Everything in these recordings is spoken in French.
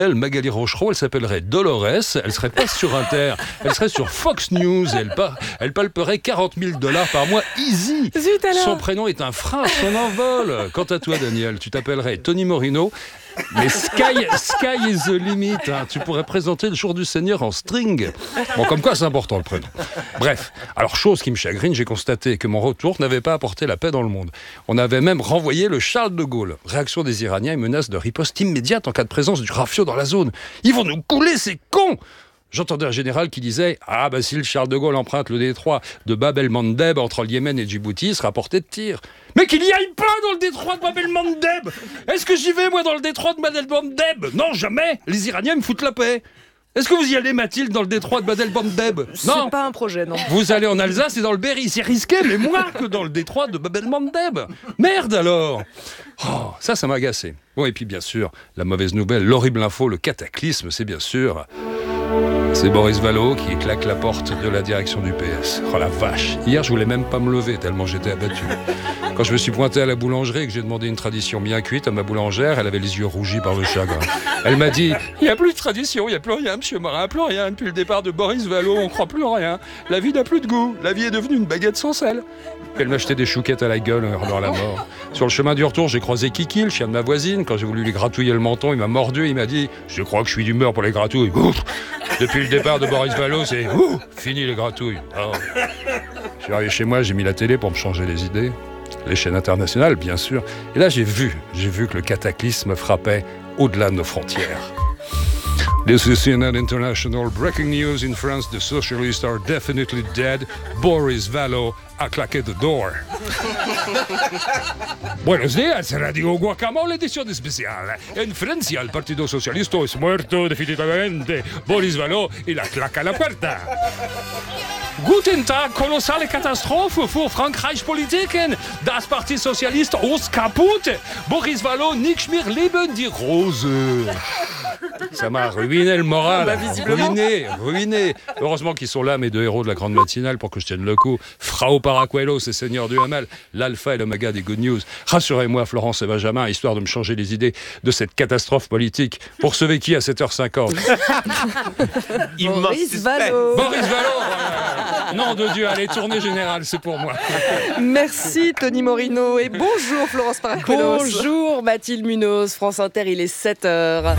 Elle, Magali Rochereau, elle s'appellerait Dolores, elle serait pas sur Inter, elle serait sur Fox News, elle palperait $40 000 par mois, easy. Zut alors. Son prénom est un frein à son envol. Quant à toi, Daniel, tu t'appellerais Tony Morino, mais sky is the limit. Hein. Tu pourrais présenter le jour du Seigneur en string. Bon, comme quoi c'est important le prénom. Bref, alors chose qui me chagrine, j'ai constaté que mon retour n'avait pas apporté la paix dans le monde. On avait même renvoyé le Charles de Gaulle. Réaction des Iraniens et menace de riposte immédiate en cas de présence du Rafio dans la zone. Ils vont nous couler, ces cons! J'entendais un général qui disait « Ah, si le Charles de Gaulle emprunte le détroit de Bab el-Mandeb entre le Yémen et Djibouti, il sera à portée de tir. » Mais qu'il n'y aille pas dans le détroit de Bab el-Mandeb! Est-ce que j'y vais, moi, dans le détroit de Bab el-Mandeb? Non, jamais! Les Iraniens me foutent la paix. Est-ce que vous y allez, Mathilde, dans le détroit de Bab el-Mandeb? Non. C'est pas un projet, non. Vous allez en Alsace et dans le Berry, c'est risqué, mais moins que dans le détroit de Bab el-Mandeb. Merde alors! Oh, ça m'a agacé. Bon, et puis bien sûr, la mauvaise nouvelle, l'horrible info, le cataclysme, c'est bien sûr... C'est Boris Vallaud qui claque la porte de la direction du PS. Oh la vache! Hier, je voulais même pas me lever tellement j'étais abattu. Quand je me suis pointé à la boulangerie et que j'ai demandé une tradition bien cuite à ma boulangère, elle avait les yeux rougis par le chagrin. Elle m'a dit « Il n'y a plus de tradition, il n'y a plus rien, monsieur Morin, plus rien. Depuis le départ de Boris Vallaud, on ne croit plus en rien. La vie n'a plus de goût. La vie est devenue une baguette sans sel. » Elle m'a jeté des chouquettes à la gueule dans la mort. Sur le chemin du retour, j'ai croisé Kiki, le chien de ma voisine. Quand j'ai voulu lui gratouiller le menton, il m'a mordu. Il m'a dit « Je crois que je suis d'humeur pour les gratouilles. » Depuis le départ de Boris Vallaud, c'est fini les gratouilles. Oh. Je suis arrivé chez moi, j'ai mis la télé pour me changer les idées. Les chaînes internationales, bien sûr. Et là, j'ai vu que le cataclysme frappait au-delà de nos frontières. This is CNN International. Breaking news in France. The socialists are definitely dead. Boris Vallaud a claqué the door. Buenos días, Radio Guacamole, edición especial. En Francia, el Partido Socialista es muerto definitivamente. Boris Vallaud, il a claqué la puerta. Guten Tag, kolossale Katastrophe für Frankreich Politiken. Das Parti Socialiste ist kaputt. Boris Vallaud, nicht mehr leben die Rose. Ça m'a ruiné le moral. Ruiné. Heureusement qu'ils sont là, mes deux héros de la grande matinale, pour que je tienne le coup. Frao Paracuelos et Seigneur du Hamel, l'alpha et l'oméga des good news. Rassurez-moi, Florence et Benjamin, histoire de me changer les idées de cette catastrophe politique. Pour sauver qui à 7h50? Boris Vallaud. Nom de Dieu, allez, tournée générale, c'est pour moi. Merci Tony Morino et bonjour Florence Paracuelos. Bonjour Mathilde Munoz, France Inter, il est 7h.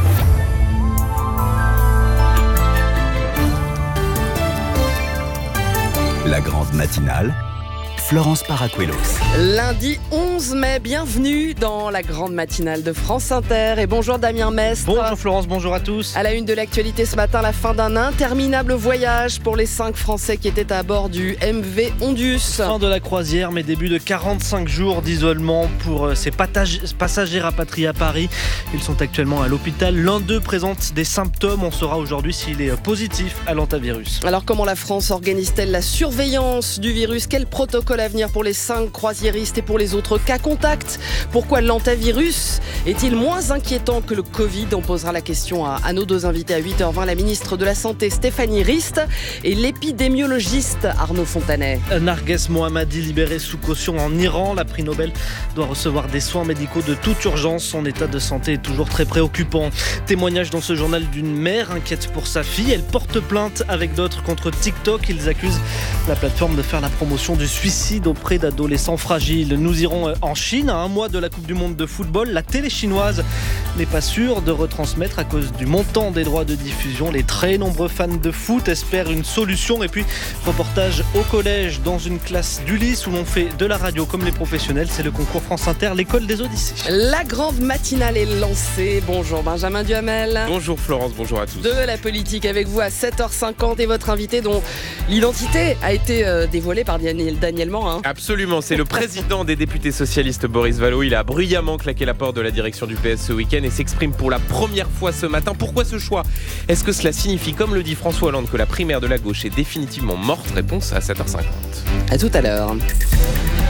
La grande matinale, Florence Paracuelos. Lundi 11 mai, bienvenue dans la grande matinale de France Inter. Et bonjour Damien Mestre. Bonjour Florence, bonjour à tous. À la une de l'actualité ce matin, la fin d'un interminable voyage pour les 5 Français qui étaient à bord du MV Ondus. Fin de la croisière, mais début de 45 jours d'isolement pour ces passagers rapatriés à Paris. Ils sont actuellement à l'hôpital. L'un d'eux présente des symptômes. On saura aujourd'hui s'il est positif à l'antivirus. Alors comment la France organise-t-elle la surveillance du virus? Quel protocole à venir pour les 5 croisiéristes et pour les autres cas contacts? Pourquoi l'antivirus est-il moins inquiétant que le Covid? On posera la question à nos deux invités à 8h20, la ministre de la Santé Stéphanie Rist et l'épidémiologiste Arnaud Fontanet. Narges Mohammadi libéré sous caution en Iran. La prix Nobel doit recevoir des soins médicaux de toute urgence. Son état de santé est toujours très préoccupant. Témoignage dans ce journal d'une mère inquiète pour sa fille. Elle porte plainte avec d'autres contre TikTok. Ils accusent la plateforme de faire la promotion du suicide auprès d'adolescents fragiles. Nous irons en Chine à un mois de la Coupe du Monde de football. La télé chinoise n'est pas sûre de retransmettre à cause du montant des droits de diffusion. Les très nombreux fans de foot espèrent une solution. Et puis, reportage au collège dans une classe d'Ulysse où l'on fait de la radio comme les professionnels. C'est le concours France Inter, l'école des Odyssées. La grande matinale est lancée. Bonjour Benjamin Duhamel. Bonjour Florence, bonjour à tous. De la politique avec vous à 7h50 et votre invité dont l'identité a été dévoilée par Daniel Morin. Absolument, c'est le président des députés socialistes Boris Vallaud. Il a bruyamment claqué la porte de la direction du PS ce week-end et s'exprime pour la première fois ce matin. Pourquoi ce choix? Est-ce que cela signifie, comme le dit François Hollande, que la primaire de la gauche est définitivement morte? Réponse à 7h50. À tout à l'heure.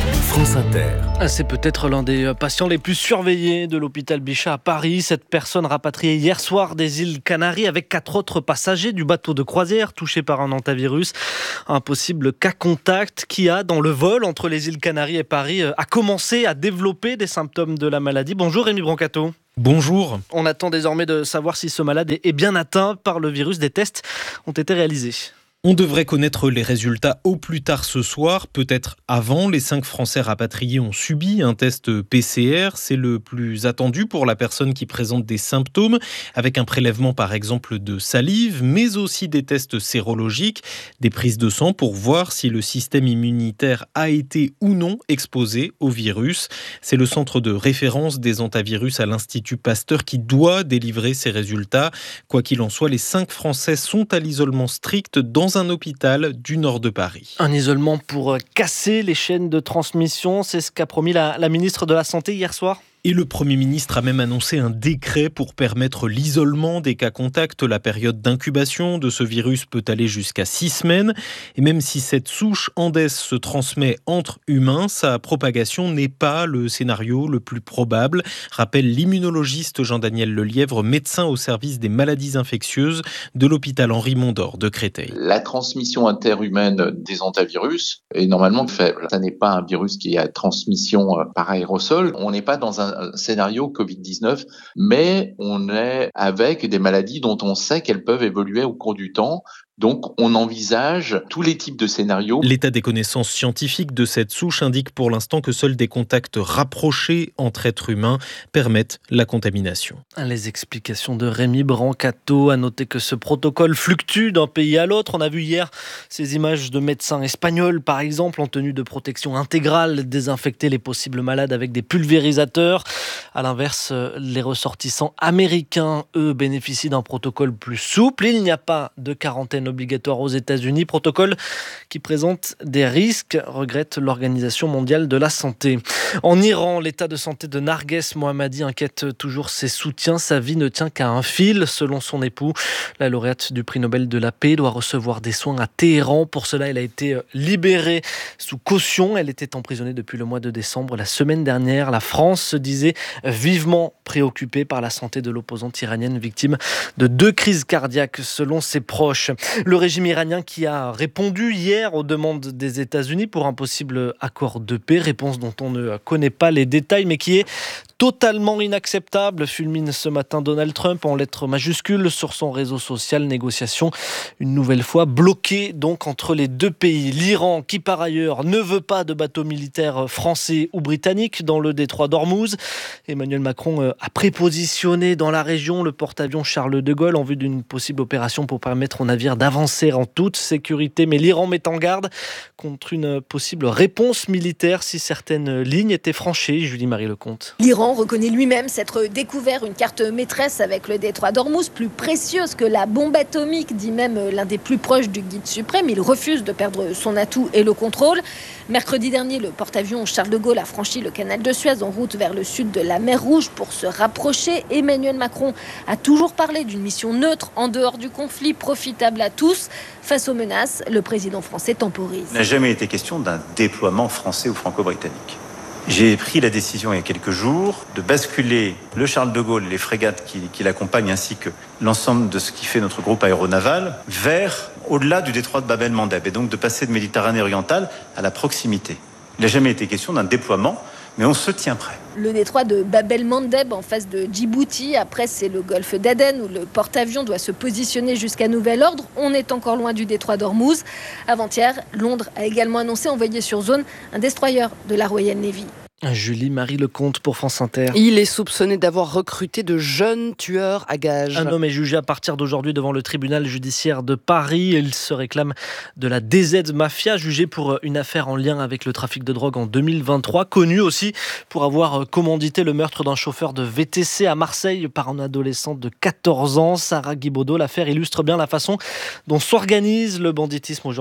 France Inter. C'est peut-être l'un des patients les plus surveillés de l'hôpital Bichat à Paris. Cette personne rapatriée hier soir des îles Canaries avec 4 autres passagers du bateau de croisière touchés par un hantavirus. Un possible cas contact qui a, dans le vol entre les îles Canaries et Paris, a commencé à développer des symptômes de la maladie. Bonjour Rémi Brancato. Bonjour. On attend désormais de savoir si ce malade est bien atteint par le virus. Des tests ont été réalisés. On devrait connaître les résultats au plus tard ce soir, peut-être avant. Les 5 Français rapatriés ont subi un test PCR. C'est le plus attendu pour la personne qui présente des symptômes, avec un prélèvement par exemple de salive, mais aussi des tests sérologiques, des prises de sang pour voir si le système immunitaire a été ou non exposé au virus. C'est le centre de référence des hantavirus à l'Institut Pasteur qui doit délivrer ces résultats. Quoi qu'il en soit, les 5 Français sont à l'isolement strict dans un hôpital du nord de Paris. Un isolement pour casser les chaînes de transmission, c'est ce qu'a promis la ministre de la Santé hier soir. Et le Premier ministre a même annoncé un décret pour permettre l'isolement des cas contacts. La période d'incubation de ce virus peut aller jusqu'à 6 semaines. Et même si cette souche Andes se transmet entre humains, sa propagation n'est pas le scénario le plus probable, rappelle l'immunologiste Jean-Daniel Lelièvre, médecin au service des maladies infectieuses de l'hôpital Henri Mondor de Créteil. La transmission interhumaine des hantavirus est normalement faible. Ça n'est pas un virus qui a transmission par aérosol. On n'est pas dans un scénario Covid-19, mais on est avec des maladies dont on sait qu'elles peuvent évoluer au cours du temps. Donc, on envisage tous les types de scénarios. L'état des connaissances scientifiques de cette souche indique pour l'instant que seuls des contacts rapprochés entre êtres humains permettent la contamination. Les explications de Rémi Brancato. À noter que ce protocole fluctue d'un pays à l'autre. On a vu hier ces images de médecins espagnols, par exemple, en tenue de protection intégrale, désinfecter les possibles malades avec des pulvérisateurs. À l'inverse, les ressortissants américains, eux, bénéficient d'un protocole plus souple. Il n'y a pas de quarantaine obligatoire aux États-Unis, protocole qui présente des risques, regrette l'Organisation mondiale de la santé. En Iran, l'état de santé de Narges Mohammadi inquiète toujours ses soutiens. Sa vie ne tient qu'à un fil, selon son époux. La lauréate du prix Nobel de la paix doit recevoir des soins à Téhéran. Pour cela, elle a été libérée sous caution. Elle était emprisonnée depuis le mois de décembre. La semaine dernière, la France se disait vivement préoccupée par la santé de l'opposante iranienne, victime de 2 crises cardiaques selon ses proches. Le régime iranien qui a répondu hier aux demandes des États-Unis pour un possible accord de paix, réponse dont on ne connaît pas les détails, mais qui est totalement inacceptable, fulmine ce matin Donald Trump en lettres majuscules sur son réseau social. Négociation une nouvelle fois bloquée donc entre les 2 pays. L'Iran qui par ailleurs ne veut pas de bateaux militaires français ou britanniques dans le détroit d'Ormuz. Emmanuel Macron a prépositionné dans la région le porte-avions Charles de Gaulle en vue d'une possible opération pour permettre aux navires d'avancer en toute sécurité. Mais l'Iran met en garde contre une possible réponse militaire si certaines lignes étaient franchies. Julie-Marie Lecomte. L'Iran reconnaît lui-même s'être découvert une carte maîtresse avec le détroit d'Ormuz, plus précieuse que la bombe atomique, dit même l'un des plus proches du guide suprême. Il refuse de perdre son atout et le contrôle. Mercredi dernier, le porte-avions Charles de Gaulle a franchi le canal de Suez en route vers le sud de la mer Rouge pour se rapprocher. Emmanuel Macron a toujours parlé d'une mission neutre en dehors du conflit, profitable à tous. Face aux menaces, le président français temporise. Il n'a jamais été question d'un déploiement français ou franco-britannique. J'ai pris la décision il y a quelques jours de basculer le Charles de Gaulle, les frégates qui l'accompagnent ainsi que l'ensemble de ce qui fait notre groupe aéronaval vers au-delà du détroit de Bab el-Mandeb et donc de passer de Méditerranée orientale à la proximité. Il n'a jamais été question d'un déploiement, mais on se tient prêt. Le détroit de Bab el-Mandeb en face de Djibouti. Après, c'est le golfe d'Aden où le porte-avions doit se positionner jusqu'à nouvel ordre. On est encore loin du détroit d'Ormuz. Avant-hier, Londres a également annoncé envoyer sur zone un destroyer de la Royal Navy. Julie-Marie Lecomte pour France Inter. Il est soupçonné d'avoir recruté de jeunes tueurs à gages. Un homme est jugé à partir d'aujourd'hui devant le tribunal judiciaire de Paris. Il se réclame de la DZ Mafia, jugé pour une affaire en lien avec le trafic de drogue en 2023. Connu aussi pour avoir commandité le meurtre d'un chauffeur de VTC à Marseille par un adolescent de 14 ans. Sarah Guibaudot, l'affaire illustre bien la façon dont s'organise le banditisme aujourd'hui.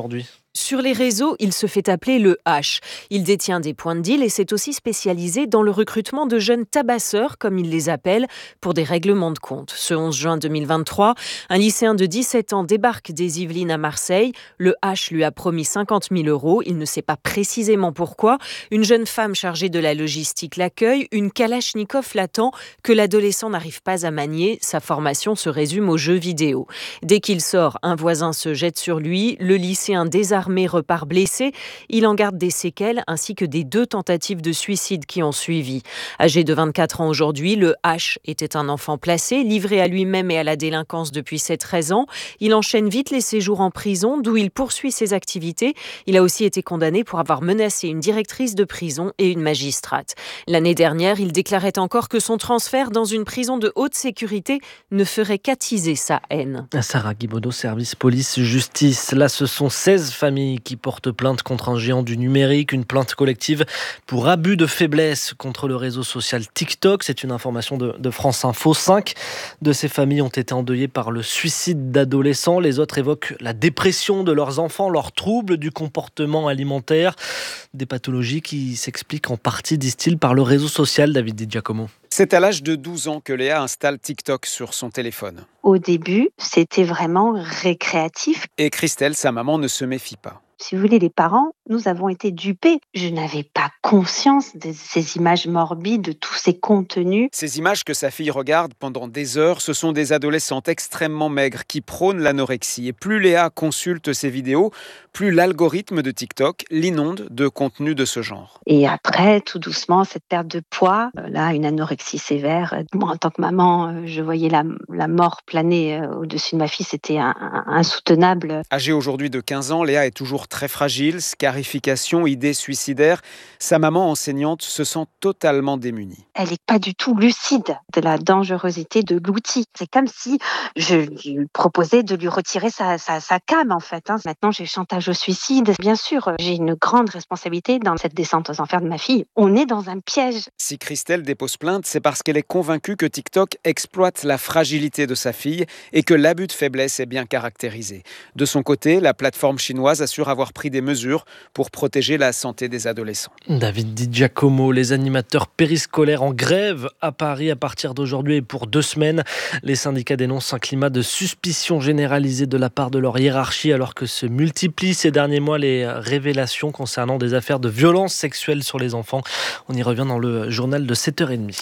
Sur les réseaux, il se fait appeler le H. Il détient des points de deal et s'est aussi spécialisé dans le recrutement de jeunes tabasseurs, comme il les appelle, pour des règlements de compte. Ce 11 juin 2023, un lycéen de 17 ans débarque des Yvelines à Marseille. Le H lui a promis 50 000 €. Il ne sait pas précisément pourquoi. Une jeune femme chargée de la logistique l'accueille. Une Kalachnikov l'attend que l'adolescent n'arrive pas à manier. Sa formation se résume aux jeux vidéo. Dès qu'il sort, un voisin se jette sur lui. Le lycéen désarmé repart blessé. Il en garde des séquelles ainsi que des 2 tentatives de suicide qui ont suivi. Âgé de 24 ans aujourd'hui, le H était un enfant placé, livré à lui-même et à la délinquance depuis ses 13 ans. Il enchaîne vite les séjours en prison, d'où il poursuit ses activités. Il a aussi été condamné pour avoir menacé une directrice de prison et une magistrate. L'année dernière, il déclarait encore que son transfert dans une prison de haute sécurité ne ferait qu'attiser sa haine. Sarah Guibaudot, service police-justice. Là, ce sont 16 familles qui portent plainte contre un géant du numérique, une plainte collective pour abus de faiblesse contre le réseau social TikTok. C'est une information de France Info. 5 de ces familles ont été endeuillées par le suicide d'adolescents. Les autres évoquent la dépression de leurs enfants, leurs troubles du comportement alimentaire. Des pathologies qui s'expliquent en partie, disent-ils, par le réseau social. David Di Giacomo. C'est à l'âge de 12 ans que Léa installe TikTok sur son téléphone. Au début, c'était vraiment récréatif. Et Christelle, sa maman, ne se méfie pas. Si vous voulez, les parents, nous avons été dupés. Je n'avais pas conscience de ces images morbides, de tous ces contenus. Ces images que sa fille regarde pendant des heures, ce sont des adolescentes extrêmement maigres qui prônent l'anorexie. Et plus Léa consulte ces vidéos, plus l'algorithme de TikTok l'inonde de contenus de ce genre. Et après, tout doucement, cette perte de poids, là, une anorexie sévère. Moi, en tant que maman, je voyais la mort planer au-dessus de ma fille. C'était insoutenable. Âgée aujourd'hui de 15 ans, Léa est toujours très fragile, scarification, idées suicidaires. Sa maman enseignante se sent totalement démunie. Elle n'est pas du tout lucide de la dangerosité de l'outil. C'est comme si je lui proposais de lui retirer sa cam, en fait. Maintenant, j'ai chantage au suicide. Bien sûr, j'ai une grande responsabilité dans cette descente aux enfers de ma fille. On est dans un piège. Si Christelle dépose plainte, c'est parce qu'elle est convaincue que TikTok exploite la fragilité de sa fille et que l'abus de faiblesse est bien caractérisé. De son côté, la plateforme chinoise assure avoir pris des mesures pour protéger la santé des adolescents. David Di Giacomo, les animateurs périscolaires en grève à Paris à partir d'aujourd'hui et pour 2 semaines. Les syndicats dénoncent un climat de suspicion généralisée de la part de leur hiérarchie alors que se multiplient ces derniers mois les révélations concernant des affaires de violences sexuelles sur les enfants. On y revient dans le journal de 7h30.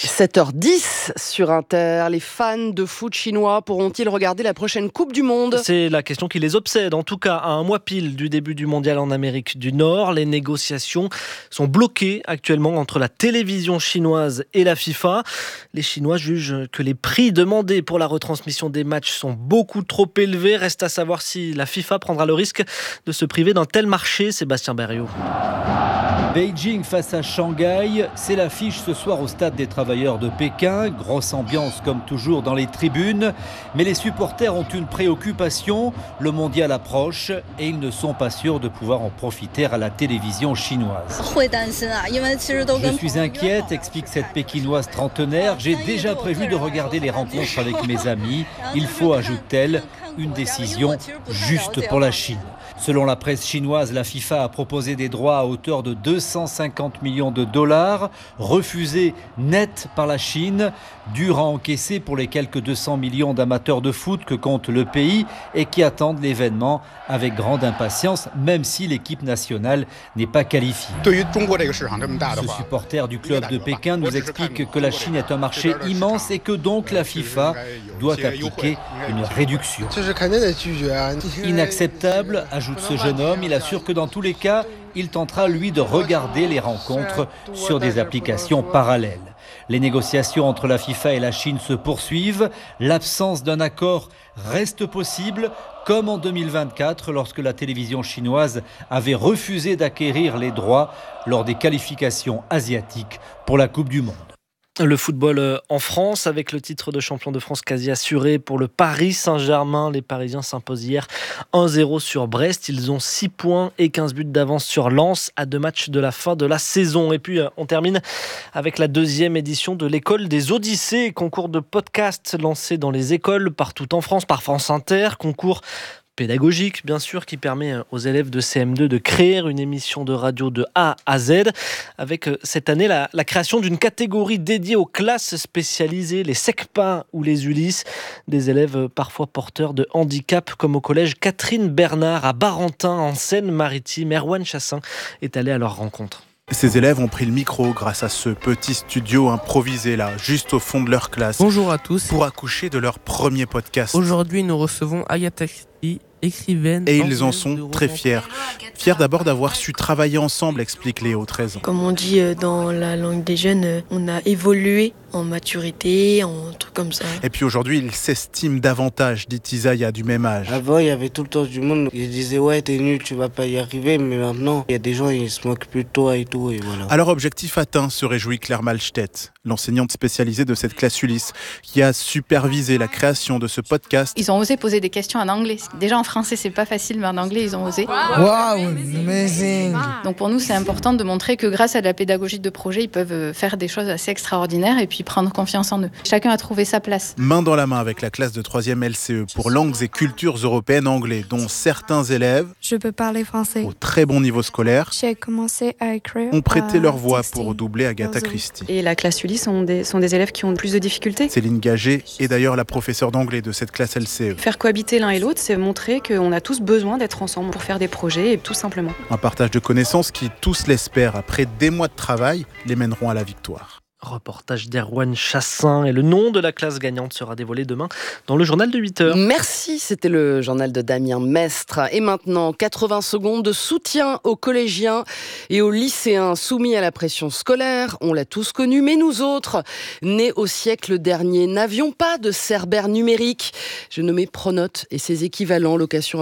7h10 sur Inter. Les fans de foot chinois pourront-ils regarder la prochaine Coupe du Monde ? C'est la question qui les obsède. En tout cas, à un mois pile du début du mondial en Amérique du Nord, les négociations sont bloquées actuellement entre la télévision chinoise et la FIFA. Les Chinois jugent que les prix demandés pour la retransmission des matchs sont beaucoup trop élevés. Reste à savoir si la FIFA prendra le risque de se priver d'un tel marché. Sébastien Berriot. Beijing face à Shanghai, c'est l'affiche ce soir au stade des Travailleurs de Pékin. Grosse ambiance comme toujours dans les tribunes. Mais les supporters ont une préoccupation. Le mondial approche et ils ne sont pas sûrs de pouvoir en profiter à la télévision chinoise. Je suis inquiète, explique cette Pékinoise trentenaire. J'ai déjà prévu de regarder les rencontres avec mes amis. Il faut, ajoute-t-elle, une décision juste pour la Chine. Selon la presse chinoise, la FIFA a proposé des droits à hauteur de 250 millions de dollars, refusés net par la Chine, dur à encaisser pour les quelques 200 millions d'amateurs de foot que compte le pays et qui attendent l'événement avec grande impatience, même si l'équipe nationale n'est pas qualifiée. Ce supporter du club de Pékin nous explique que la Chine est un marché immense et que donc la FIFA doit appliquer une réduction. Inacceptable, ajoute ce jeune homme. Il assure que dans tous les cas, il tentera lui de regarder les rencontres sur des applications parallèles. Les négociations entre la FIFA et la Chine se poursuivent. L'absence d'un accord reste possible, comme en 2024, lorsque la télévision chinoise avait refusé d'acquérir les droits lors des qualifications asiatiques pour la Coupe du Monde. Le football en France, avec le titre de champion de France quasi assuré pour le Paris Saint-Germain. Les Parisiens s'imposent hier 1-0 sur Brest. Ils ont 6 points et 15 buts d'avance sur Lens à 2 matchs de la fin de la saison. Et puis, on termine avec la 2e édition de l'école des Odyssées, concours de podcast lancé dans les écoles partout en France par France Inter. Concours pédagogique, bien sûr, qui permet aux élèves de CM2 de créer une émission de radio de A à Z. Avec cette année, la création d'une catégorie dédiée aux classes spécialisées, les SECPA ou les Ulysse, des élèves parfois porteurs de handicap, comme au collège Catherine Bernard à Barentin, en Seine-Maritime. Erwan Chassin est allé à leur rencontre. Ces élèves ont pris le micro grâce à ce petit studio improvisé là, juste au fond de leur classe. Bonjour à tous. Pour accoucher de leur premier podcast. Aujourd'hui, nous recevons Agatha Christie, écrivaine. Et ils en sont très fiers. Fiers d'abord d'avoir su travailler ensemble, explique Léo, 13 ans. Comme on dit dans la langue des jeunes, on a évolué en maturité, en trucs comme ça. Et puis aujourd'hui, ils s'estiment davantage, dit Isaïa, du même âge. Avant, il y avait tout le temps du monde. Ils disaient, ouais, t'es nul, tu vas pas y arriver. Mais maintenant, il y a des gens, ils se moquent plus de toi et tout. Et voilà. Alors, objectif atteint, se réjouit Claire Malstedt, l'enseignante spécialisée de cette classe Ulysse, qui a supervisé la création de ce podcast. Ils ont osé poser des questions en anglais. Déjà en français, c'est pas facile, mais en anglais, ils ont osé. Wow, amazing. Donc pour nous, c'est important de montrer que grâce à de la pédagogie de projet, ils peuvent faire des choses assez extraordinaires et puis prendre confiance en eux. Chacun a trouvé sa place. Main dans la main avec la classe de 3e LCE pour langues et cultures européennes anglais, dont certains élèves, je peux parler français, au très bon niveau scolaire, j'ai commencé à écrire, ont prêté leur voix pour doubler Agatha Christie. Et la classe Ulysse sont des élèves qui ont plus de difficultés. Céline Gagé est d'ailleurs la professeure d'anglais de cette classe LCE. Faire cohabiter l'un et l'autre, c'est montrer qu'on a tous besoin d'être ensemble pour faire des projets, tout simplement. Un partage de connaissances qui, tous l'espèrent, après des mois de travail, les mèneront à la victoire. Reportage d'Erwan Chassin, et le nom de la classe gagnante sera dévoilé demain dans le journal de 8h. Merci, c'était le journal de Damien Mestre. Et maintenant, 80 secondes de soutien aux collégiens et aux lycéens soumis à la pression scolaire. On l'a tous connu, mais nous autres, nés au siècle dernier, n'avions pas de cerbère numérique. Je nommais Pronote et ses équivalents,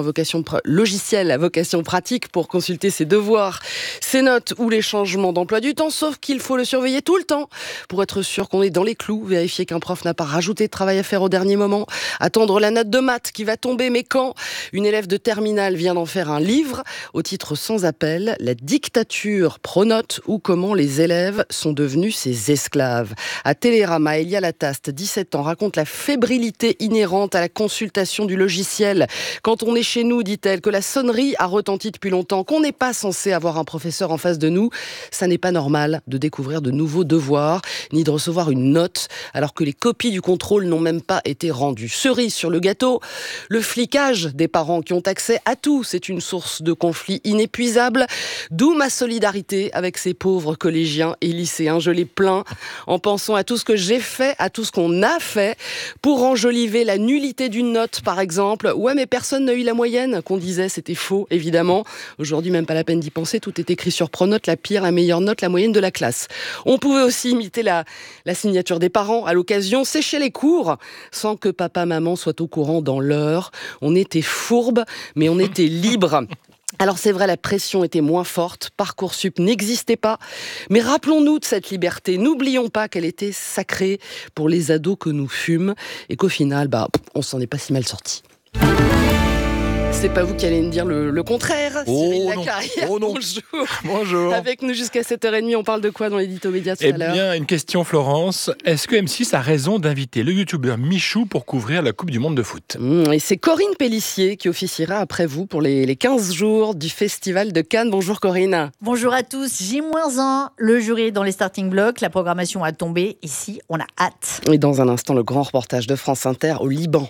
logiciel à vocation pratique pour consulter ses devoirs, ses notes ou les changements d'emploi du temps, sauf qu'il faut le surveiller tout le temps pour être sûr qu'on est dans les clous, vérifier qu'un prof n'a pas rajouté de travail à faire au dernier moment, attendre la note de maths qui va tomber, mais quand une élève de terminale vient d'en faire un livre au titre sans appel, La dictature Pronote, ou comment les élèves sont devenus ses esclaves. À Télérama, Elia Lataste, 17 ans, raconte la fébrilité inhérente à la consultation du logiciel. Quand on est chez nous, dit-elle, que la sonnerie a retenti depuis longtemps, qu'on n'est pas censé avoir un professeur en face de nous, ça n'est pas normal de découvrir de nouveaux devoirs, ni de recevoir une note, alors que les copies du contrôle n'ont même pas été rendues. Cerise sur le gâteau, le flicage des parents qui ont accès à tout, c'est une source de conflits inépuisable, d'où ma solidarité avec ces pauvres collégiens et lycéens. Je les plains en pensant à tout ce que j'ai fait, à tout ce qu'on a fait pour enjoliver la nullité d'une note, par exemple. Ouais, mais personne n'a eu la moyenne, qu'on disait, c'était faux, évidemment. Aujourd'hui, même pas la peine d'y penser, tout est écrit sur Pronote, la pire, la meilleure note, la moyenne de la classe. On pouvait aussi imiter la signature des parents à l'occasion, sécher les cours sans que papa, maman soient au courant dans l'heure. On était fourbes, mais on était libres. Alors c'est vrai, la pression était moins forte, Parcoursup n'existait pas, mais rappelons-nous de cette liberté, n'oublions pas qu'elle était sacrée pour les ados que nous fûmes, et qu'au final, on s'en est pas si mal sortis. C'est pas vous qui allez me dire le contraire, Cyril Lacarrière. Oh non. Bonjour. Avec nous jusqu'à 7h30, on parle de quoi dans l'édito média tout à l'heure ? Eh bien, une question, Florence. Est-ce que M6 a raison d'inviter le youtubeur Michou pour couvrir la Coupe du Monde de foot ? Et c'est Corinne Pélissier qui officiera après vous pour les 15 jours du Festival de Cannes. Bonjour Corinne. Bonjour à tous. J-1, le jury dans les starting blocks. La programmation a tombé. Ici, on a hâte. Et dans un instant, le grand reportage de France Inter au Liban.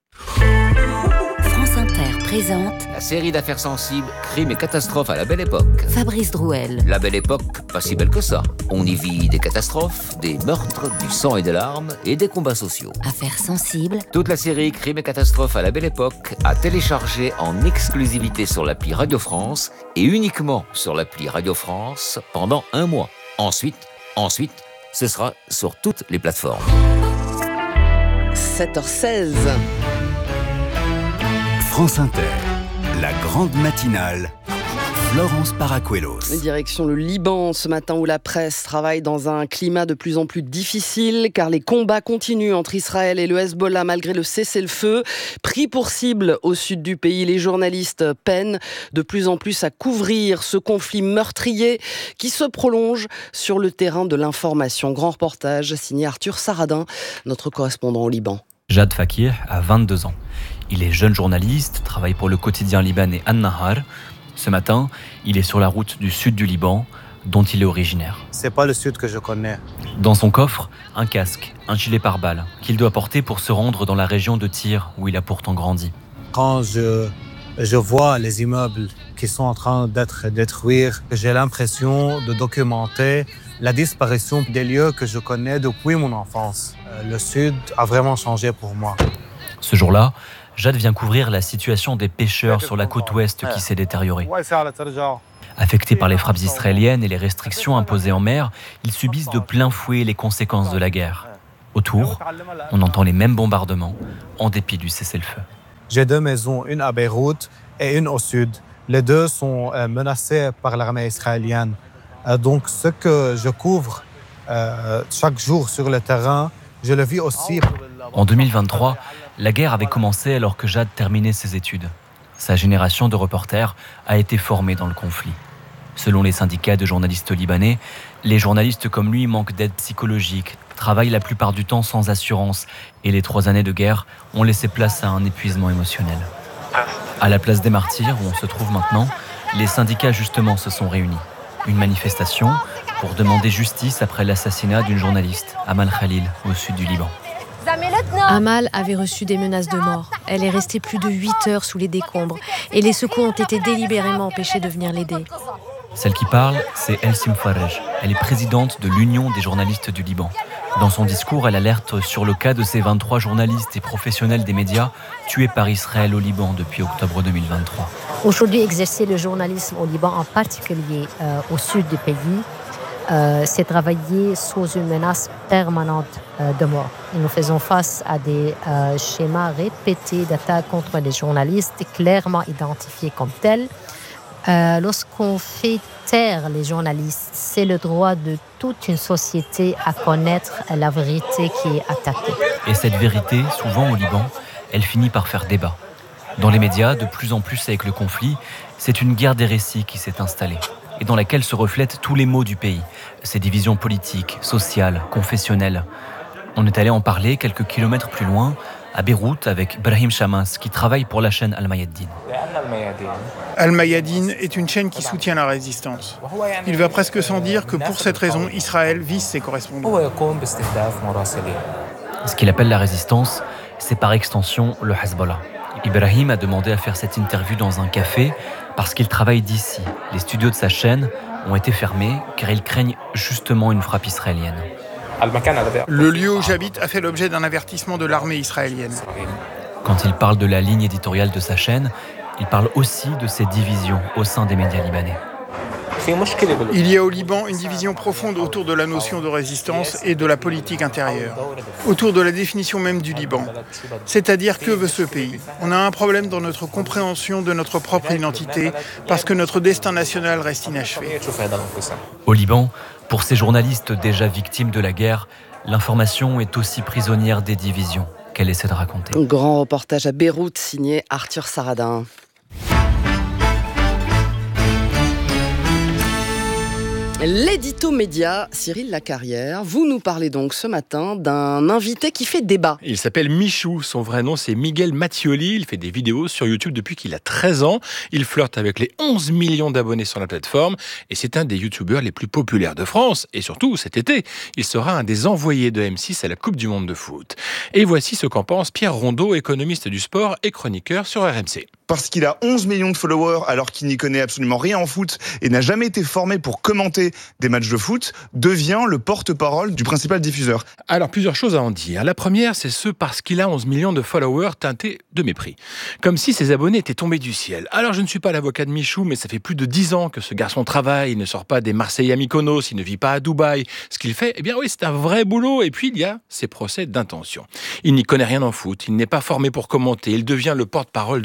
France Inter présente la série d'affaires sensibles, crimes et catastrophes à la belle époque. Fabrice Drouel. La belle époque, pas si belle que ça. On y vit des catastrophes, des meurtres, du sang et des larmes et des combats sociaux. Affaires sensibles. Toute la série Crimes et catastrophes à la belle époque à télécharger en exclusivité sur l'appli Radio France et uniquement sur l'appli Radio France pendant 1 mois. Ensuite, ce sera sur toutes les plateformes. 7h16. France Inter, la grande matinale, Florence Paracuelos. Direction le Liban ce matin où la presse travaille dans un climat de plus en plus difficile car les combats continuent entre Israël et le Hezbollah malgré le cessez-le-feu. Pris pour cible au sud du pays, les journalistes peinent de plus en plus à couvrir ce conflit meurtrier qui se prolonge sur le terrain de l'information. Grand reportage signé Arthur Saradin, notre correspondant au Liban. Jad Fakir a 22 ans. Il est jeune journaliste, travaille pour le quotidien libanais An-Nahar. Ce matin, il est sur la route du sud du Liban, dont il est originaire. C'est pas le sud que je connais. Dans son coffre, un casque, un gilet pare-balles, qu'il doit porter pour se rendre dans la région de Tyr, où il a pourtant grandi. Quand je vois les immeubles qui sont en train d'être détruits, j'ai l'impression de documenter la disparition des lieux que je connais depuis mon enfance. Le Sud a vraiment changé pour moi. Ce jour-là, Jad vient couvrir la situation des pêcheurs sur la côte ouest qui s'est détériorée. Affectés par les frappes israéliennes et les restrictions imposées en mer, ils subissent de plein fouet les conséquences de la guerre. Autour, on entend les mêmes bombardements, en dépit du cessez-le-feu. J'ai 2 maisons, une à Beyrouth et une au sud. Les 2 sont menacées par l'armée israélienne. Donc ce que je couvre chaque jour sur le terrain, je le vis aussi. En 2023, la guerre avait commencé alors que Jad terminait ses études. Sa génération de reporters a été formée dans le conflit. Selon les syndicats de journalistes libanais, les journalistes comme lui manquent d'aide psychologique, travaillent la plupart du temps sans assurance et les 3 années de guerre ont laissé place à un épuisement émotionnel. À la place des Martyrs, où on se trouve maintenant, les syndicats justement se sont réunis. Une manifestation pour demander justice après l'assassinat d'une journaliste, Amal Khalil, au sud du Liban. Amal avait reçu des menaces de mort. Elle est restée plus de 8 heures sous les décombres et les secours ont été délibérément empêchés de venir l'aider. Celle qui parle, c'est Elsim Farej. Elle est présidente de l'Union des journalistes du Liban. Dans son discours, elle alerte sur le cas de ces 23 journalistes et professionnels des médias tués par Israël au Liban depuis octobre 2023. Aujourd'hui, exercer le journalisme au Liban, en particulier au sud du pays, c'est travailler sous une menace permanente de mort. Et nous faisons face à des schémas répétés d'attaques contre les journalistes, clairement identifiés comme tels. Lorsqu'on fait taire les journalistes, c'est le droit de toute une société à connaître la vérité qui est attaquée. Et cette vérité, souvent au Liban, elle finit par faire débat. Dans les médias, de plus en plus avec le conflit, c'est une guerre des récits qui s'est installée et dans laquelle se reflètent tous les maux du pays, ces divisions politiques, sociales, confessionnelles. On est allé en parler quelques kilomètres plus loin, à Beyrouth, avec Brahim Chamas, qui travaille pour la chaîne Al-Mayadeen. Al-Mayadeen est une chaîne qui soutient la résistance. Il va presque sans dire que pour cette raison, Israël vise ses correspondants. Ce qu'il appelle la résistance, c'est par extension le Hezbollah. Ibrahim a demandé à faire cette interview dans un café parce qu'il travaille d'ici. Les studios de sa chaîne ont été fermés car ils craignent justement une frappe israélienne. Le lieu où j'habite a fait l'objet d'un avertissement de l'armée israélienne. Quand il parle de la ligne éditoriale de sa chaîne, il parle aussi de ces divisions au sein des médias libanais. Il y a au Liban une division profonde autour de la notion de résistance et de la politique intérieure, autour de la définition même du Liban. C'est-à-dire, que veut ce pays ? On a un problème dans notre compréhension de notre propre identité parce que notre destin national reste inachevé. Au Liban, pour ces journalistes déjà victimes de la guerre, l'information est aussi prisonnière des divisions qu'elle essaie de raconter. Grand reportage à Beyrouth signé Arthur Saradin. L'édito média, Cyril Lacarrière, vous nous parlez donc ce matin d'un invité qui fait débat. Il s'appelle Michou, son vrai nom c'est Miguel Mattioli, il fait des vidéos sur YouTube depuis qu'il a 13 ans. Il flirte avec les 11 millions d'abonnés sur la plateforme et c'est un des youtubeurs les plus populaires de France. Et surtout, cet été, il sera un des envoyés de M6 à la Coupe du Monde de foot. Et voici ce qu'en pense Pierre Rondeau, économiste du sport et chroniqueur sur RMC. Parce qu'il a 11 millions de followers alors qu'il n'y connaît absolument rien en foot et n'a jamais été formé pour commenter des matchs de foot, devient le porte-parole du principal diffuseur. Alors, plusieurs choses à en dire. La première, c'est parce qu'il a 11 millions de followers teintés de mépris. Comme si ses abonnés étaient tombés du ciel. Alors, je ne suis pas l'avocat de Michou, mais ça fait plus de 10 ans que ce garçon travaille. Il ne sort pas des Marseillais à Mykonos, il ne vit pas à Dubaï. Ce qu'il fait, eh bien oui, c'est un vrai boulot. Et puis, il y a ses procès d'intention. Il n'y connaît rien en foot, il n'est pas formé pour commenter, il devient le porte-parole de M6.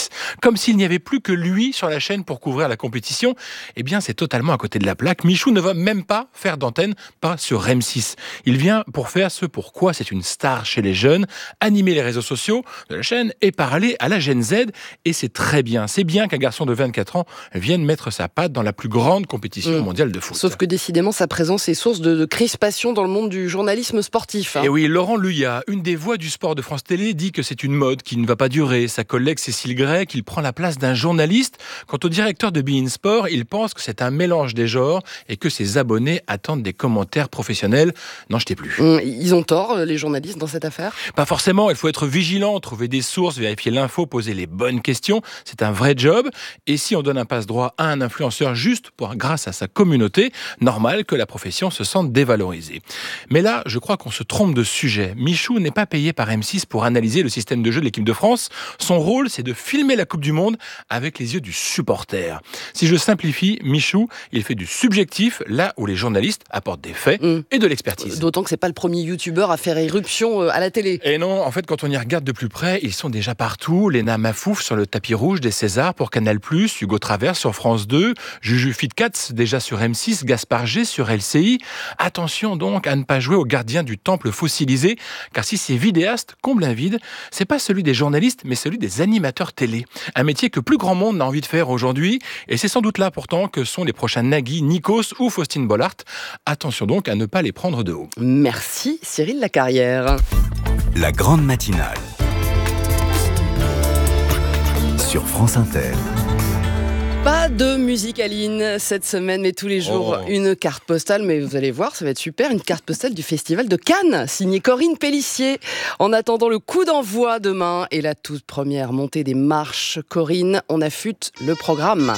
M6. Comme s'il n'y avait plus que lui sur la chaîne pour couvrir la compétition. Eh bien, c'est totalement à côté de la plaque. Michou ne va même pas faire d'antenne, pas sur M6. Il vient pour faire ce pourquoi c'est une star chez les jeunes, animer les réseaux sociaux de la chaîne et parler à la Gen Z. Et c'est très bien. C'est bien qu'un garçon de 24 ans vienne mettre sa patte dans la plus grande compétition mondiale de foot. Sauf que décidément, sa présence est source de crispation dans le monde du journalisme sportif. Et oui, Laurent Luyat, une des voix du sport de France Télé, dit que c'est une mode qui ne va pas durer. Sa collègue Cécile Gray, qu'il prend la place d'un journaliste. Quant au directeur de beIN Sport, il pense que c'est un mélange des genres et que ses abonnés attendent des commentaires professionnels. N'en jetez plus. Ils ont tort, les journalistes, dans cette affaire ? Pas forcément, il faut être vigilant, trouver des sources, vérifier l'info, poser les bonnes questions. C'est un vrai job. Et si on donne un passe-droit à un influenceur juste grâce à sa communauté, normal que la profession se sente dévalorisée. Mais là, je crois qu'on se trompe de sujet. Michou n'est pas payé par M6 pour analyser le système de jeu de l'équipe de France. Son rôle, c'est de filmer la Coupe du Monde avec les yeux du supporter. Si je simplifie, Michou, il fait du subjectif là où les journalistes apportent des faits et de l'expertise. D'autant que c'est pas le premier youtubeur à faire éruption à la télé. Et non, en fait, quand on y regarde de plus près, ils sont déjà partout. Léna Mafouf sur le tapis rouge des Césars pour Canal+, Hugo Travers sur France 2, Juju Fitcats déjà sur M6, Gaspard G sur LCI. Attention donc à ne pas jouer au gardien du temple fossilisé, car si ces vidéastes comblent un vide, c'est pas celui des journalistes, mais celui des animateurs télé. Un métier que plus grand monde n'a envie de faire aujourd'hui, et c'est sans doute là pourtant que sont les prochains Nagui, Nikos ou Faustine Bollard. Attention donc à ne pas les prendre de haut. Merci Cyril Lacarrière. La grande matinale sur France Inter. Pas de musique Aline cette semaine, mais tous les jours une carte postale. Mais vous allez voir, ça va être super, une carte postale du Festival de Cannes, signée Corinne Pélissier. En attendant le coup d'envoi demain et la toute première montée des marches, Corinne, on affûte le programme.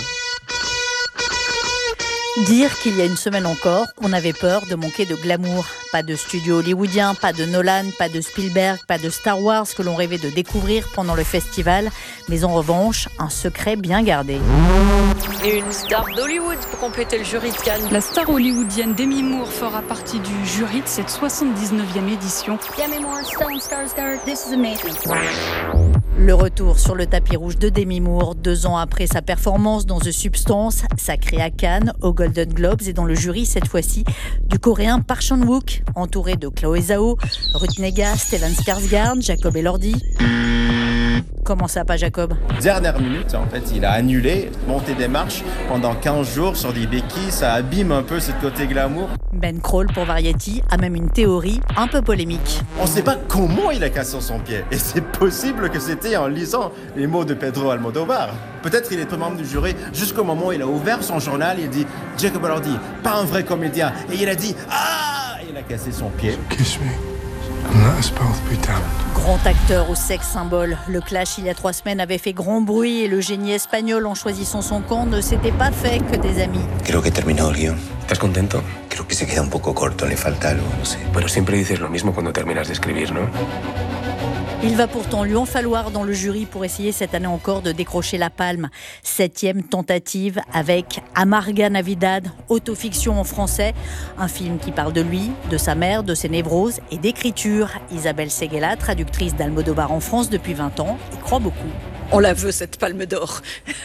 Dire qu'il y a une semaine encore, on avait peur de manquer de glamour. Pas de studio hollywoodien, pas de Nolan, pas de Spielberg, pas de Star Wars que l'on rêvait de découvrir pendant le festival. Mais en revanche, un secret bien gardé. Et une star d'Hollywood pour compléter le jury de Cannes. La star hollywoodienne Demi Moore fera partie du jury de cette 79e édition. Demi Moore, Stellan Skarsgård, this is amazing. Le retour sur le tapis rouge de Demi Moore, 2 ans après sa performance dans The Substance, sacré à Cannes, aux Golden Globes et dans le jury cette fois-ci du coréen Park Chan-wook, entouré de Chloé Zhao, Ruth Negga, Stellan Skarsgård, Jacob Elordi. Comment ça, pas Jacob ? Dernière minute, en fait, il a annulé, monté des marches pendant 15 jours sur des béquilles, ça abîme un peu ce côté glamour. Ben Kroll pour Variety a même une théorie un peu polémique. On ne sait pas comment il a cassé son pied, et c'est possible que c'était en lisant les mots de Pedro Almodóvar. Peut-être qu'il était membre du jury jusqu'au moment où il a ouvert son journal, il dit « Jacob Elordi, pas un vrai comédien », et il a dit « Ah !» Il a cassé son pied. Kiss me. And let us both be damned. Grand acteur au sexe symbole, le clash il y a 3 semaines avait fait grand bruit et le génie espagnol en choisissant son camp ne s'était pas fait que des amis. Creo que terminó el guión. ¿Estás contento? Creo que se queda un poco corto, le falta algo, no sé. Pero siempre dices lo mismo cuando terminas de escribir, ¿no? Il va pourtant lui en falloir dans le jury pour essayer cette année encore de décrocher la palme. 7e tentative avec Amarga Navidad, autofiction en français. Un film qui parle de lui, de sa mère, de ses névroses et d'écriture. Isabelle Seguela, traductrice d'Almodóvar en France depuis 20 ans, y croit beaucoup. On la veut, cette palme d'or.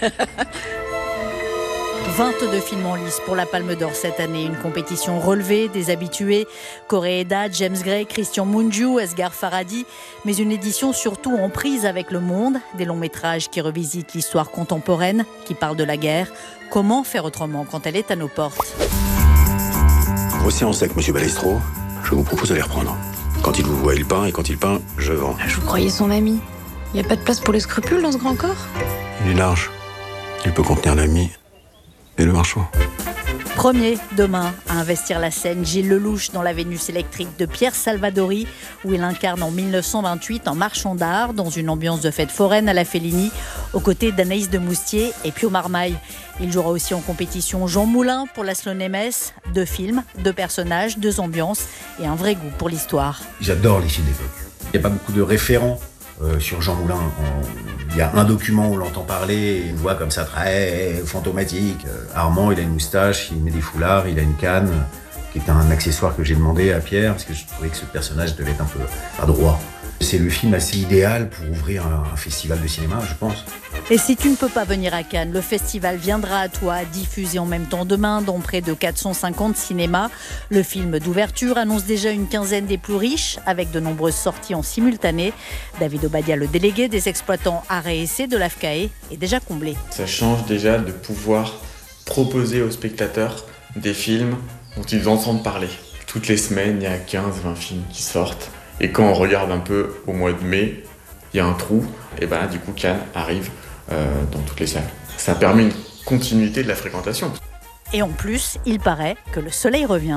22 films en lice pour la Palme d'Or cette année. Une compétition relevée, des habitués. Koreeda, James Gray, Christian Mungiu, Asghar Farhadi. Mais une édition surtout en prise avec le monde. Des longs métrages qui revisitent l'histoire contemporaine, qui parlent de la guerre. Comment faire autrement quand elle est à nos portes ? Grossier en sec, monsieur Balestro. Je vous propose de les reprendre. Quand il vous voit, il peint, et quand il peint, je vends. Je vous croyais son ami. Il n'y a pas de place pour les scrupules dans ce grand corps ? Il est large. Il peut contenir l'ami et le marchand. Premier, demain, à investir la scène, Gilles Lelouch dans La Vénus électrique de Pierre Salvadori, où il incarne en 1928 un marchand d'art dans une ambiance de fête foraine à la Fellini, aux côtés d'Anaïs de Moustier et Pio Marmaille. Il jouera aussi en compétition Jean Moulin pour la Slonémesse. 2 films, 2 personnages, 2 ambiances et un vrai goût pour l'histoire. J'adore les films d'époque. Il n'y a pas beaucoup de référents sur Jean Moulin. Il y a un document où l'on entend parler, une voix comme ça très fantomatique. Armand, il a une moustache, il met des foulards, il a une canne, qui est un accessoire que j'ai demandé à Pierre, parce que je trouvais que ce personnage devait être un peu pas droit. C'est le film assez idéal pour ouvrir un festival de cinéma, je pense. Et si tu ne peux pas venir à Cannes, le festival viendra à toi, diffusé en même temps demain dans près de 450 cinémas. Le film d'ouverture annonce déjà une quinzaine des plus riches, avec de nombreuses sorties en simultané. David Obadia, le délégué des exploitants arts et essais de l'AFCAE, est déjà comblé. Ça change déjà de pouvoir proposer aux spectateurs des films dont ils entendent parler. Toutes les semaines, il y a 15-20 films qui sortent. Et quand on regarde un peu au mois de mai, il y a un trou. Et du coup, Cannes arrive dans toutes les salles. Ça permet une continuité de la fréquentation. Et en plus, il paraît que le soleil revient.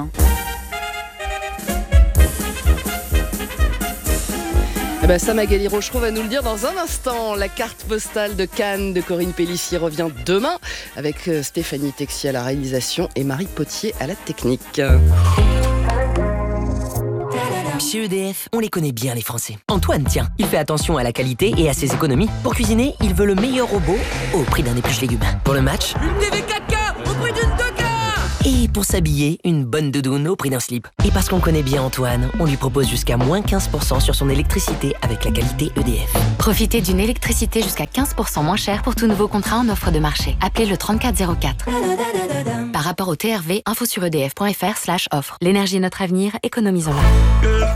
Ça, Magali Rochereau va nous le dire dans un instant. La carte postale de Cannes de Corinne Pélissier revient demain avec Stéphanie Texier à la réalisation et Marie Potier à la technique. Chez EDF, on les connaît bien les Français. Antoine, tiens, il fait attention à la qualité et à ses économies. Pour cuisiner, il veut le meilleur robot au prix d'un épluche légumes. Pour le match, une TV 4K au prix d'une 2K. Et pour s'habiller, une bonne doudoune au prix d'un slip. Et parce qu'on connaît bien Antoine, on lui propose jusqu'à moins 15% sur son électricité avec la qualité EDF. Profitez d'une électricité jusqu'à 15% moins chère pour tout nouveau contrat en offre de marché. Appelez le 3404. Par rapport au TRV, info sur edf.fr/offre. L'énergie est notre avenir, économisons-la.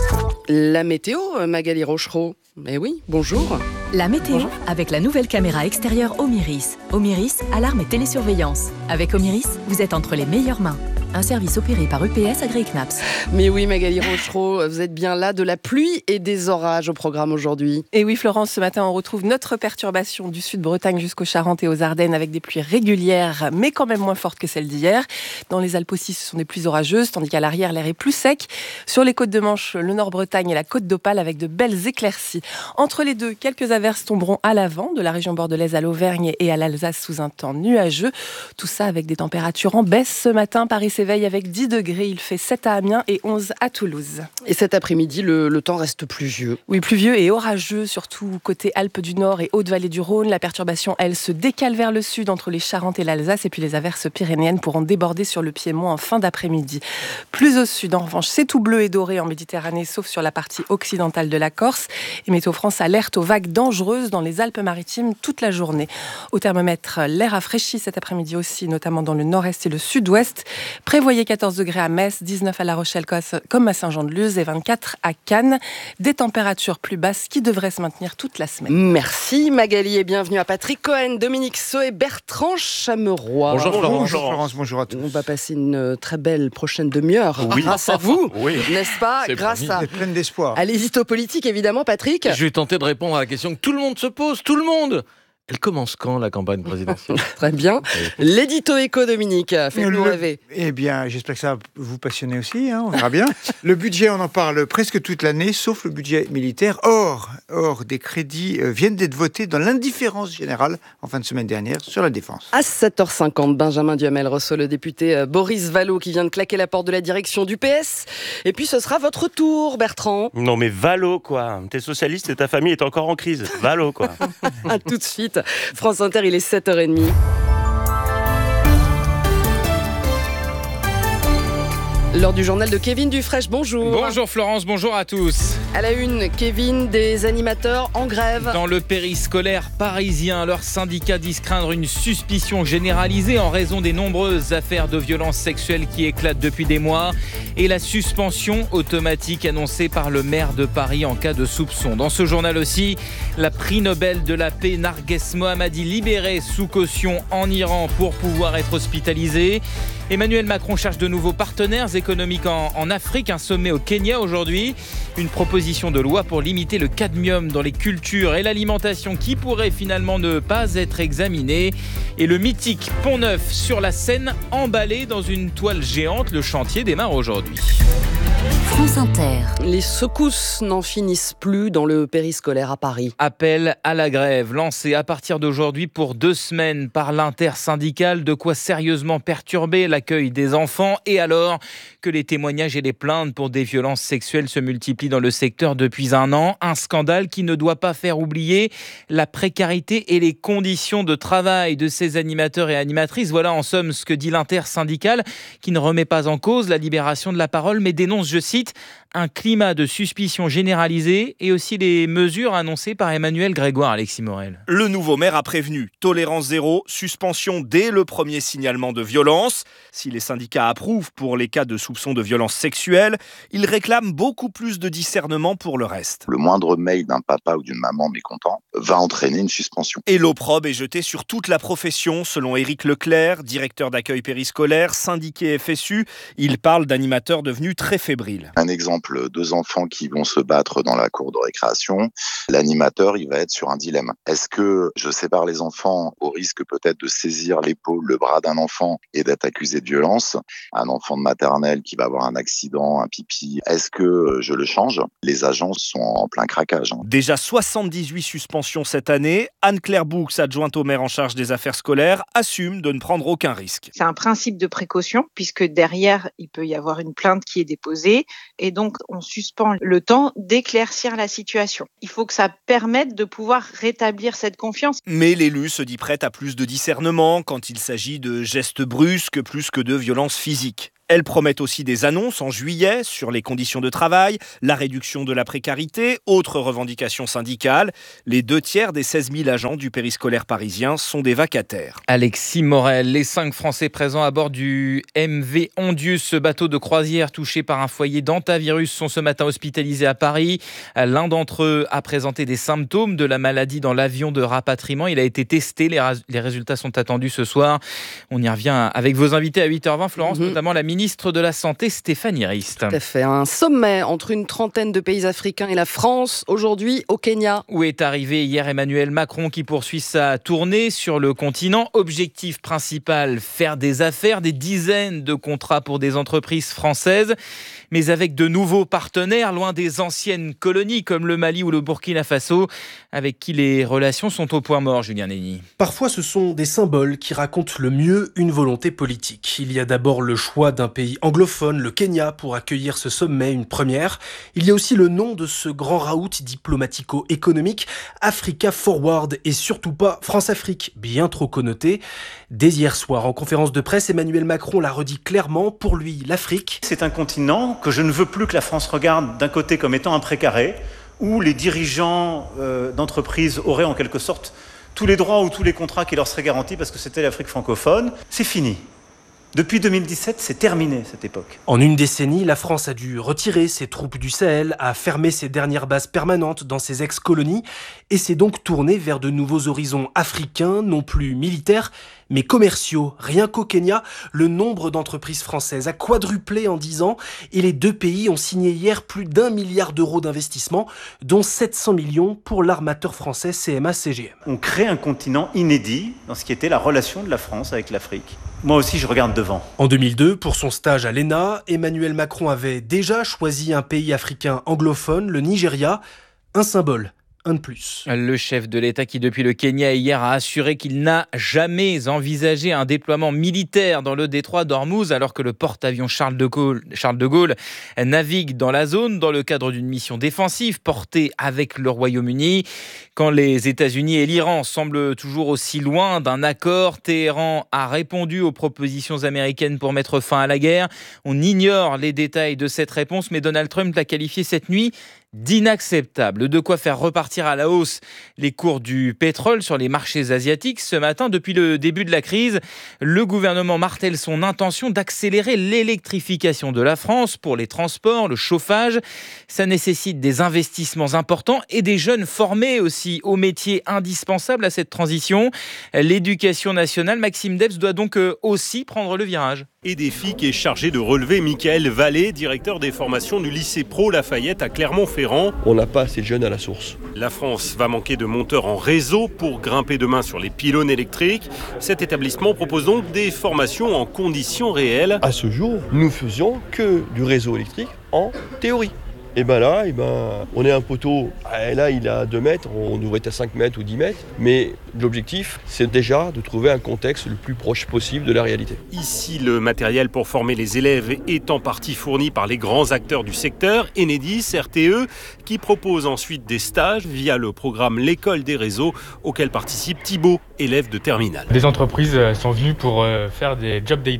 La météo, Magali Rochereau. Eh oui, bonjour. La météo avec la nouvelle caméra extérieure Omiris. Omiris, alarme et télésurveillance. Avec Omiris, vous êtes entre les meilleures mains. Un service opéré par EPS agréé CNAPS. Mais oui, Magali Rochereau, vous êtes bien là, de la pluie et des orages au programme aujourd'hui. Et oui, Florence, ce matin, on retrouve notre perturbation du sud-Bretagne jusqu'aux Charentes et aux Ardennes avec des pluies régulières, mais quand même moins fortes que celles d'hier. Dans les Alpes aussi, ce sont des pluies orageuses, tandis qu'à l'arrière, l'air est plus sec. Sur les côtes de Manche, le Nord-Bretagne et la côte d'Opale avec de belles éclaircies. Entre les deux, quelques averses tomberont à l'avant, de la région bordelaise à l'Auvergne et à l'Alsace sous un temps nuageux. Tout ça avec des températures en baisse ce matin. Paris s'éveille avec 10 degrés, il fait 7 à Amiens et 11 à Toulouse. Et cet après-midi, le temps reste pluvieux. Oui, pluvieux et orageux, surtout côté Alpes du Nord et Haute-Vallée du Rhône. La perturbation, elle, se décale vers le sud entre les Charentes et l'Alsace, et puis les averses pyrénéennes pourront déborder sur le Piémont en fin d'après-midi. Plus au sud, en revanche, c'est tout bleu et doré en Méditerranée, sauf sur la partie occidentale de la Corse. Et Météo France alerte aux vagues dangereuses dans les Alpes-Maritimes toute la journée. Au thermomètre, l'air a fraîchi cet après-midi aussi, notamment dans le nord-est et le sud-ouest. Prévoyez 14 degrés à Metz, 19 à La Rochelle comme à Saint-Jean-de-Luz et 24 à Cannes. Des températures plus basses qui devraient se maintenir toute la semaine. Merci Magali et bienvenue à Patrick Cohen, Dominique Sceaux et Bertrand Chameroy. Bonjour Florence. Bonjour Florence, bonjour à tous. On va passer une très belle prochaine demi-heure grâce à vous, n'est-ce pas? Grâce à... pleine d'espoir. À l'édito politique évidemment, Patrick. Je vais tenter de répondre à la question que tout le monde se pose, tout le monde. Elle commence quand, la campagne présidentielle? Très bien. L'édito éco, Dominique, faites-nous rêver. Eh bien, j'espère que ça va vous passionner aussi, on verra bien. Le budget, on en parle presque toute l'année, sauf le budget militaire. Or, des crédits viennent d'être votés dans l'indifférence générale en fin de semaine dernière sur la défense. À 7h50, Benjamin Duhamel reçoit le député Boris Vallaud qui vient de claquer la porte de la direction du PS. Et puis, ce sera votre tour, Bertrand. Non, mais Vallaud, quoi. T'es socialiste et ta famille est encore en crise. Vallaud, quoi. À tout de suite. France Inter, il est 7h30. L'heure du journal de Kevin Dufresne, bonjour. Bonjour Florence, bonjour à tous. À la une, Kevin, des animateurs en grève. Dans le périscolaire parisien, leurs syndicats disent craindre une suspicion généralisée en raison des nombreuses affaires de violences sexuelles qui éclatent depuis des mois et la suspension automatique annoncée par le maire de Paris en cas de soupçon. Dans ce journal aussi, la prix Nobel de la paix Narges Mohammadi libérée sous caution en Iran pour pouvoir être hospitalisée. Emmanuel Macron cherche de nouveaux partenaires économiques en Afrique. Un sommet au Kenya aujourd'hui. Une proposition de loi pour limiter le cadmium dans les cultures et l'alimentation qui pourrait finalement ne pas être examinée. Et le mythique Pont Neuf sur la Seine emballé dans une toile géante. Le chantier démarre aujourd'hui. France Inter. Les secousses n'en finissent plus dans le périscolaire à Paris. Appel à la grève lancé à partir d'aujourd'hui pour 2 semaines par l'intersyndicale, de quoi sérieusement perturber l'accueil des enfants. Et alors que les témoignages et les plaintes pour des violences sexuelles se multiplient dans le secteur depuis 1 an. Un scandale qui ne doit pas faire oublier la précarité et les conditions de travail de ces animateurs et animatrices. Voilà en somme ce que dit l'intersyndicale, qui ne remet pas en cause la libération de la parole, mais dénonce, je cite, un climat de suspicion généralisée et aussi les mesures annoncées par Emmanuel Grégoire. Alexis Morel. Le nouveau maire a prévenu, tolérance zéro, suspension dès le premier signalement de violence. Si les syndicats approuvent pour les cas de soupçon de violence sexuelle, ils réclament beaucoup plus de discernement pour le reste. Le moindre mail d'un papa ou d'une maman mécontent va entraîner une suspension. Et l'opprobre est jeté sur toute la profession, selon Éric Leclerc, directeur d'accueil périscolaire, syndiqué FSU. Il parle d'animateurs devenus très fébriles. Un exemple, 2 enfants qui vont se battre dans la cour de récréation. L'animateur, il va être sur un dilemme. Est-ce que je sépare les enfants au risque peut-être de saisir l'épaule, le bras d'un enfant et d'être accusé de violence? Un enfant de maternelle qui va avoir un accident, un pipi, est-ce que je le change? Les agents sont en plein craquage. Déjà 78 suspensions cette année. Anne-Claire Boux, adjointe au maire en charge des affaires scolaires, assume de ne prendre aucun risque. C'est un principe de précaution puisque derrière, il peut y avoir une plainte qui est déposée et donc on suspend le temps d'éclaircir la situation. Il faut que ça permette de pouvoir rétablir cette confiance. Mais l'élu se dit prête à plus de discernement quand il s'agit de gestes brusques plus que de violences physiques. Elle promet aussi des annonces en juillet sur les conditions de travail, la réduction de la précarité, autres revendications syndicales. Les 2/3 des 16 000 agents du périscolaire parisien sont des vacataires. Alexis Morel, les 5 Français présents à bord du MV Ondius, ce bateau de croisière touché par un foyer d'hantavirus, sont ce matin hospitalisés à Paris. L'un d'entre eux a présenté des symptômes de la maladie dans l'avion de rapatriement. Il a été testé, les résultats sont attendus ce soir. On y revient avec vos invités à 8h20, Florence, notamment la ministre de la Santé, Stéphanie Rist. Tout à fait. Un sommet entre une trentaine de pays africains et la France, aujourd'hui au Kenya. Où est arrivé hier Emmanuel Macron qui poursuit sa tournée sur le continent. Objectif principal, faire des affaires, des dizaines de contrats pour des entreprises françaises, mais avec de nouveaux partenaires, loin des anciennes colonies comme le Mali ou le Burkina Faso, avec qui les relations sont au point mort, Julien Nenny. Parfois, ce sont des symboles qui racontent le mieux une volonté politique. Il y a d'abord le choix d'un pays anglophone, le Kenya, pour accueillir ce sommet, une première. Il y a aussi le nom de ce grand raout diplomatico-économique, Africa Forward, et surtout pas France-Afrique, bien trop connoté. Dès hier soir, en conférence de presse, Emmanuel Macron l'a redit clairement, pour lui, l'Afrique, c'est un continent que je ne veux plus que la France regarde d'un côté comme étant un précaré, où les dirigeants d'entreprises auraient en quelque sorte tous les droits ou tous les contrats qui leur seraient garantis parce que c'était l'Afrique francophone. C'est fini. Depuis 2017, c'est terminé cette époque. En une décennie, la France a dû retirer ses troupes du Sahel, a fermé ses dernières bases permanentes dans ses ex-colonies et s'est donc tournée vers de nouveaux horizons africains, non plus militaires, mais commerciaux. Rien qu'au Kenya, le nombre d'entreprises françaises a quadruplé en 10 ans et les 2 pays ont signé hier plus d'1 milliard d'euros d'investissement, dont 700 millions pour l'armateur français CMA-CGM. On crée un continent inédit dans ce qui était la relation de la France avec l'Afrique. Moi aussi, je regarde devant. En 2002, pour son stage à l'ENA, Emmanuel Macron avait déjà choisi un pays africain anglophone, le Nigeria, un symbole. Un de plus. Le chef de l'État qui, depuis le Kenya hier, a assuré qu'il n'a jamais envisagé un déploiement militaire dans le détroit d'Ormuz, alors que le porte-avions Charles de Gaulle navigue dans la zone dans le cadre d'une mission défensive portée avec le Royaume-Uni. Quand les États-Unis et l'Iran semblent toujours aussi loin d'un accord, Téhéran a répondu aux propositions américaines pour mettre fin à la guerre. On ignore les détails de cette réponse, mais Donald Trump l'a qualifié cette nuit d'inacceptable. De quoi faire repartir à la hausse les cours du pétrole sur les marchés asiatiques. Ce matin, depuis le début de la crise, le gouvernement martèle son intention d'accélérer l'électrification de la France pour les transports, le chauffage. Ça nécessite des investissements importants et des jeunes formés aussi aux métiers indispensables à cette transition. L'éducation nationale, Maxime Debs, doit donc aussi prendre le virage. Et défi qui est chargé de relever Michael Vallée, directeur des formations du lycée Pro Lafayette à Clermont-Ferrand. On n'a pas assez de jeunes à la source. La France va manquer de monteurs en réseau pour grimper demain sur les pylônes électriques. Cet établissement propose donc des formations en conditions réelles. À ce jour, nous faisions que du réseau électrique en théorie. Et ben là, on est un poteau, là il est à 2 mètres, on devrait être à 5 mètres ou 10 mètres, mais l'objectif c'est déjà de trouver un contexte le plus proche possible de la réalité. Ici, le matériel pour former les élèves est en partie fourni par les grands acteurs du secteur, Enedis, RTE, qui propose ensuite des stages via le programme L'école des réseaux, auquel participe Thibaut, élève de terminale. Des entreprises sont venues pour faire des job dating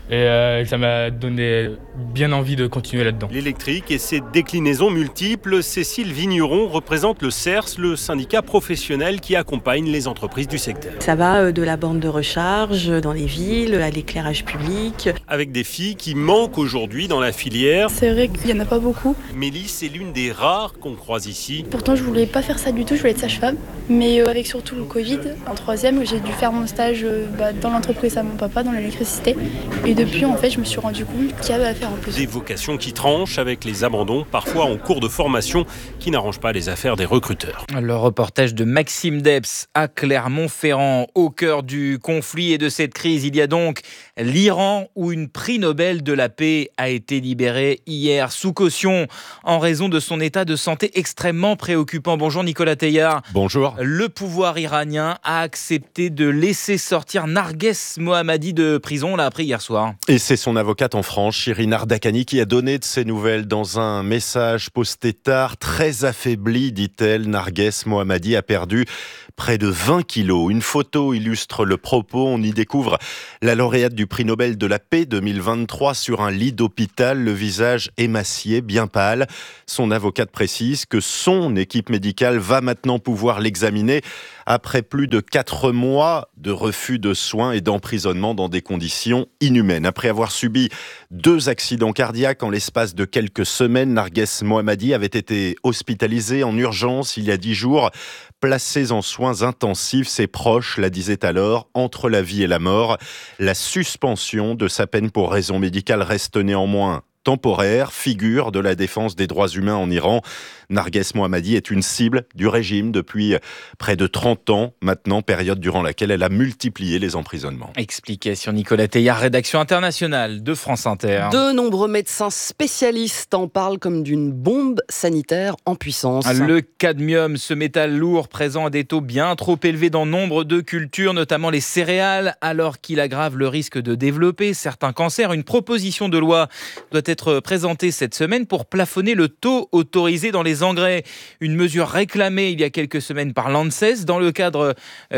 Et ça m'a donné bien envie de continuer là-dedans. L'électrique et ses déclinaisons multiples, Cécile Vigneron représente le CERS, le syndicat professionnel qui accompagne les entreprises du secteur. Ça va de la borne de recharge dans les villes à l'éclairage public. Avec des filles qui manquent aujourd'hui dans la filière. C'est vrai qu'il n'y en a pas beaucoup. Mélisse est l'une des rares qu'on croise ici. Pourtant je voulais pas faire ça du tout, je voulais être sage-femme. Mais avec surtout le Covid, en troisième, j'ai dû faire mon stage dans l'entreprise à mon papa, dans l'électricité. Et depuis, en fait, je me suis rendu compte qu'il y avait à faire en plus. Des vocations qui tranchent avec les abandons, parfois en cours de formation, qui n'arrangent pas les affaires des recruteurs. Le reportage de Maxime Debs à Clermont-Ferrand. Au cœur du conflit et de cette crise, il y a donc l'Iran où une prix Nobel de la paix a été libérée hier sous caution en raison de son état de santé extrêmement préoccupant. Bonjour Nicolas Teilhard. Bonjour. Le pouvoir iranien a accepté de laisser sortir Narges Mohammadi de prison, on l'a appris hier soir. Et c'est son avocate en France, Shirin Ardakani, qui a donné de ses nouvelles dans un message posté tard. Très affaibli, dit-elle, Narges Mohammadi a perdu près de 20 kilos. Une photo illustre le propos. On y découvre la lauréate du prix Nobel de la paix 2023 sur un lit d'hôpital, le visage émacié, bien pâle. Son avocate précise que son équipe médicale va maintenant pouvoir l'examiner après plus de 4 mois de refus de soins et d'emprisonnement dans des conditions inhumaines. Après avoir subi 2 accidents cardiaques en l'espace de quelques semaines, Narges Mohammadi avait été hospitalisé en urgence il y a 10 jours. Placés en soins intensifs, ses proches la disaient alors, entre la vie et la mort. La suspension de sa peine pour raison médicale reste néanmoins temporaire, figure de la défense des droits humains en Iran. Narges Mohammadi est une cible du régime depuis près de 30 ans maintenant, période durant laquelle elle a multiplié les emprisonnements. Explication Nicolas Teilhard, rédaction internationale de France Inter. De nombreux médecins spécialistes en parlent comme d'une bombe sanitaire en puissance. Le cadmium, ce métal lourd présent à des taux bien trop élevés dans nombre de cultures, notamment les céréales, alors qu'il aggrave le risque de développer certains cancers. Une proposition de loi doit être présentée cette semaine pour plafonner le taux autorisé dans les engrais. Une mesure réclamée il y a quelques semaines par l'ANSES dans le cadre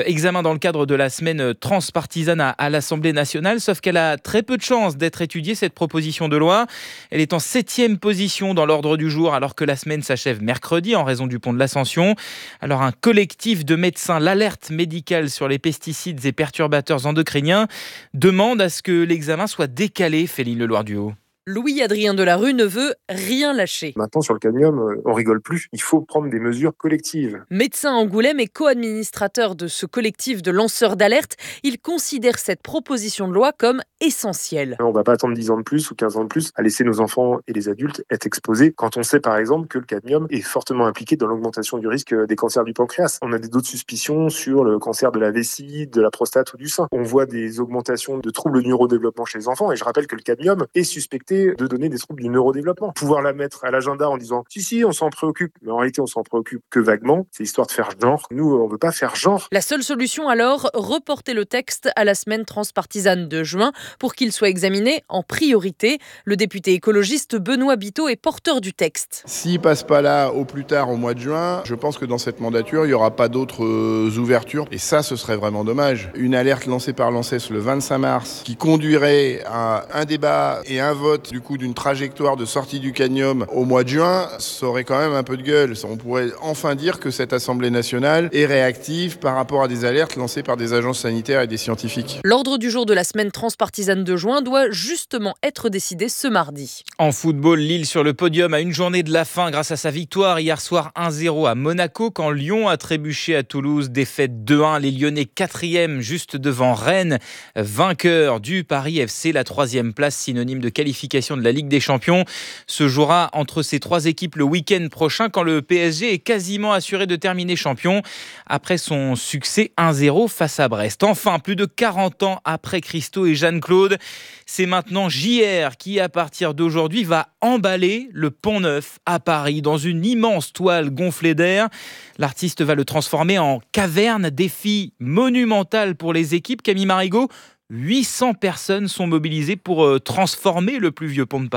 de la semaine transpartisane à l'Assemblée nationale, sauf qu'elle a très peu de chances d'être étudiée, cette proposition de loi. Elle est en 7e position dans l'ordre du jour alors que la semaine s'achève mercredi en raison du pont de l'Ascension. Alors un collectif de médecins, l'alerte médicale sur les pesticides et perturbateurs endocriniens, demande à ce que l'examen soit décalé, Féline Leloir-Duhaut. Louis-Adrien Delarue ne veut rien lâcher. Maintenant, sur le cadmium, on rigole plus. Il faut prendre des mesures collectives. Médecin à Angoulême et co-administrateur de ce collectif de lanceurs d'alerte, il considère cette proposition de loi comme essentielle. On ne va pas attendre 10 ans de plus ou 15 ans de plus à laisser nos enfants et les adultes être exposés quand on sait par exemple que le cadmium est fortement impliqué dans l'augmentation du risque des cancers du pancréas. On a d'autres suspicions sur le cancer de la vessie, de la prostate ou du sein. On voit des augmentations de troubles du neurodéveloppement chez les enfants et je rappelle que le cadmium est suspecté de donner des troubles du neurodéveloppement. Pouvoir la mettre à l'agenda en disant si, on s'en préoccupe, mais en réalité on s'en préoccupe que vaguement, c'est histoire de faire genre. Nous, on veut pas faire genre. La seule solution alors, reporter le texte à la semaine transpartisane de juin pour qu'il soit examiné en priorité. Le député écologiste Benoît Biteau est porteur du texte. S'il passe pas là au plus tard au mois de juin, je pense que dans cette mandature, il n'y aura pas d'autres ouvertures et ça, ce serait vraiment dommage. Une alerte lancée par l'ANSES le 25 mars qui conduirait à un débat et un vote du coup d'une trajectoire de sortie du cadmium au mois de juin, ça aurait quand même un peu de gueule. On pourrait enfin dire que cette Assemblée nationale est réactive par rapport à des alertes lancées par des agences sanitaires et des scientifiques. L'ordre du jour de la semaine transpartisane de juin doit justement être décidé ce mardi. En football, Lille sur le podium à une journée de la fin grâce à sa victoire hier soir 1-0 à Monaco quand Lyon a trébuché à Toulouse. Défaite 2-1, les Lyonnais 4e juste devant Rennes, vainqueur du Paris FC. La 3e place synonyme de qualification de la Ligue des Champions se jouera entre ces 3 équipes le week-end prochain quand le PSG est quasiment assuré de terminer champion après son succès 1-0 face à Brest. Enfin, plus de 40 ans après Christo et Jeanne-Claude, c'est maintenant JR qui, à partir d'aujourd'hui, va emballer le Pont-Neuf à Paris dans une immense toile gonflée d'air. L'artiste va le transformer en caverne, défi monumental pour les équipes. Camille Marigot, 800 personnes sont mobilisées pour transformer le plus vieux pont de Paris.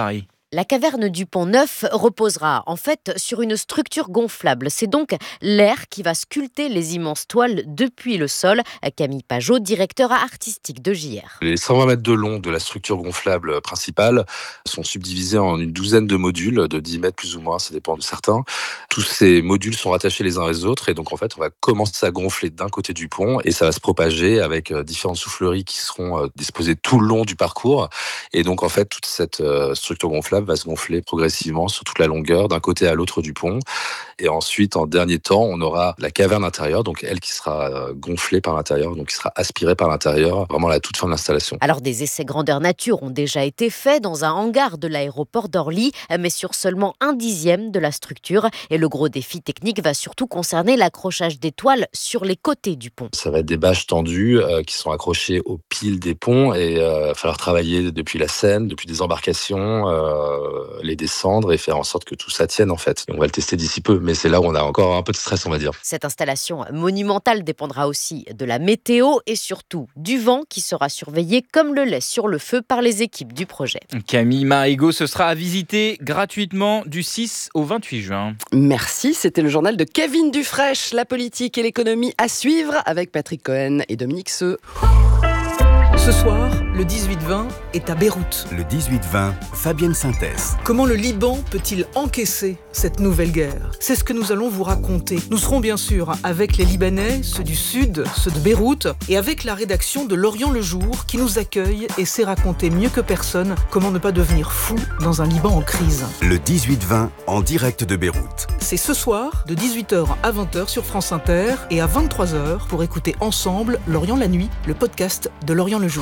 La caverne du Pont Neuf reposera en fait sur une structure gonflable. C'est donc l'air qui va sculpter les immenses toiles depuis le sol. Camille Pajot, directeur artistique de JR. Les 120 mètres de long de la structure gonflable principale sont subdivisés en une douzaine de modules de 10 mètres plus ou moins, ça dépend de certains. Tous ces modules sont rattachés les uns aux autres et donc en fait on va commencer à gonfler d'un côté du pont et ça va se propager avec différentes souffleries qui seront disposées tout le long du parcours. Et donc en fait toute cette structure gonflable va se gonfler progressivement sur toute la longueur d'un côté à l'autre du pont. Et ensuite, en dernier temps, on aura la caverne intérieure, donc elle qui sera gonflée par l'intérieur, donc qui sera aspirée par l'intérieur, vraiment à la toute fin de l'installation. Alors des essais grandeur nature ont déjà été faits dans un hangar de l'aéroport d'Orly, mais sur seulement 1/10 de la structure. Et le gros défi technique va surtout concerner l'accrochage des toiles sur les côtés du pont. Ça va être des bâches tendues qui sont accrochées aux piles des ponts et il va falloir travailler depuis la Seine, depuis des embarcations, les descendre et faire en sorte que tout ça tienne en fait. Et on va le tester d'ici peu, mais c'est là où on a encore un peu de stress, on va dire. Cette installation monumentale dépendra aussi de la météo et surtout du vent qui sera surveillé comme le lait sur le feu par les équipes du projet. Camille Marigot, ce sera à visiter gratuitement du 6 au 28 juin. Merci, c'était le journal de Kevin Dufraîche. La politique et l'économie à suivre avec Patrick Cohen et Dominique Seux. Ce soir, le 18-20 est à Beyrouth. Le 18-20, Fabienne Synthèse. Comment le Liban peut-il encaisser cette nouvelle guerre ? C'est ce que nous allons vous raconter. Nous serons bien sûr avec les Libanais, ceux du Sud, ceux de Beyrouth, et avec la rédaction de L'Orient le Jour qui nous accueille et sait raconter mieux que personne comment ne pas devenir fou dans un Liban en crise. Le 18-20, en direct de Beyrouth. C'est ce soir, de 18h à 20h sur France Inter et à 23h pour écouter ensemble L'Orient la nuit, le podcast de L'Orient le Jour.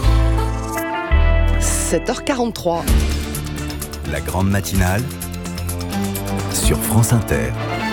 7h43. La grande matinale sur France Inter.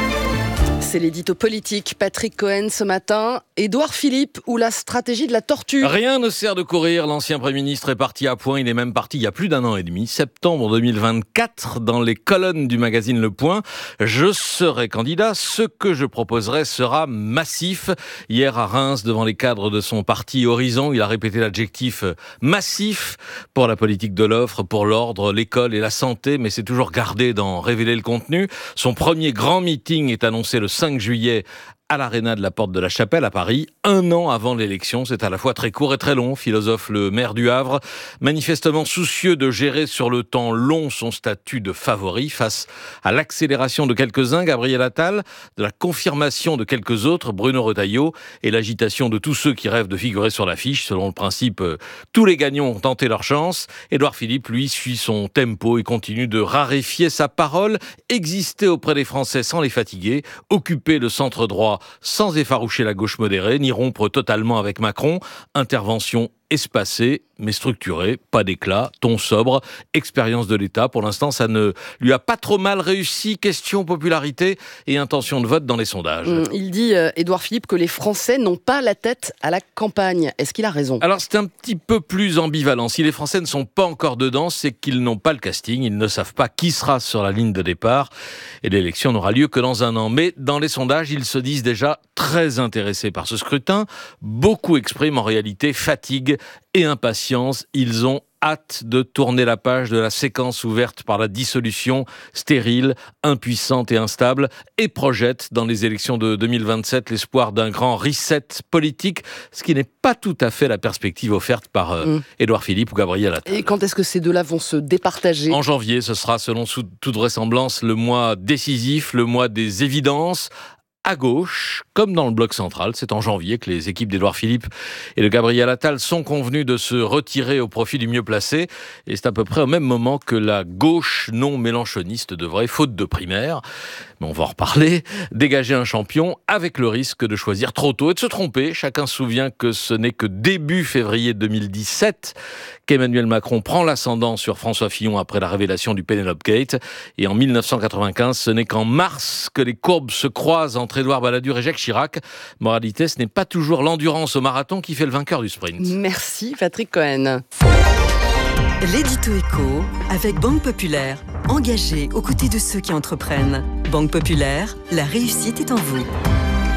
C'est l'édito politique. Patrick Cohen ce matin. Édouard Philippe ou la stratégie de la tortue. Rien ne sert de courir. L'ancien Premier ministre est parti à point. Il est même parti il y a plus d'1 an et demi. Septembre 2024, dans les colonnes du magazine Le Point. Je serai candidat. Ce que je proposerai sera massif. Hier à Reims, devant les cadres de son parti Horizon, il a répété l'adjectif massif pour la politique de l'offre, pour l'ordre, l'école et la santé. Mais c'est toujours gardé d'en révéler le contenu. Son premier grand meeting est annoncé le 5 juillet à l'Arena de la Porte de la Chapelle à Paris, 1 an avant l'élection. C'est à la fois très court et très long, philosophe le maire du Havre, manifestement soucieux de gérer sur le temps long son statut de favori face à l'accélération de quelques-uns, Gabriel Attal, de la confirmation de quelques autres, Bruno Retailleau, et l'agitation de tous ceux qui rêvent de figurer sur l'affiche, selon le principe tous les gagnants ont tenté leur chance. Édouard Philippe, lui, suit son tempo et continue de raréfier sa parole, exister auprès des Français sans les fatiguer, occuper le centre droit sans effaroucher la gauche modérée, ni rompre totalement avec Macron. Intervention espacée, mais structurée, pas d'éclat, ton sobre, expérience de l'État. Pour l'instant, ça ne lui a pas trop mal réussi. Question popularité et intention de vote dans les sondages. Il dit, Édouard Philippe, que les Français n'ont pas la tête à la campagne. Est-ce qu'il a raison ? Alors, c'est un petit peu plus ambivalent. Si les Français ne sont pas encore dedans, c'est qu'ils n'ont pas le casting. Ils ne savent pas qui sera sur la ligne de départ. Et l'élection n'aura lieu que dans 1 an. Mais dans les sondages, ils se disent déjà très intéressés par ce scrutin. Beaucoup expriment en réalité fatigue et impatience. Ils ont hâte de tourner la page de la séquence ouverte par la dissolution stérile, impuissante et instable, et projette dans les élections de 2027 l'espoir d'un grand reset politique, ce qui n'est pas tout à fait la perspective offerte par Édouard Philippe ou Gabriel Attal. Et quand est-ce que ces deux-là vont se départager ? En janvier, ce sera selon toute vraisemblance le mois décisif, le mois des évidences. À gauche, comme dans le bloc central, c'est en janvier que les équipes d'Édouard Philippe et de Gabriel Attal sont convenues de se retirer au profit du mieux placé. Et c'est à peu près au même moment que la gauche non mélenchoniste devrait, faute de primaire, mais on va en reparler, dégager un champion avec le risque de choisir trop tôt et de se tromper. Chacun se souvient que ce n'est que début février 2017 qu'Emmanuel Macron prend l'ascendant sur François Fillon après la révélation du Penelope Gate. Et en 1995, ce n'est qu'en mars que les courbes se croisent entre Édouard Balladur et Jacques Chirac. Moralité, ce n'est pas toujours l'endurance au marathon qui fait le vainqueur du sprint. Merci Patrick Cohen. L'édito éco avec Banque Populaire. Engagée aux côtés de ceux qui entreprennent. Banque Populaire, la réussite est en vous.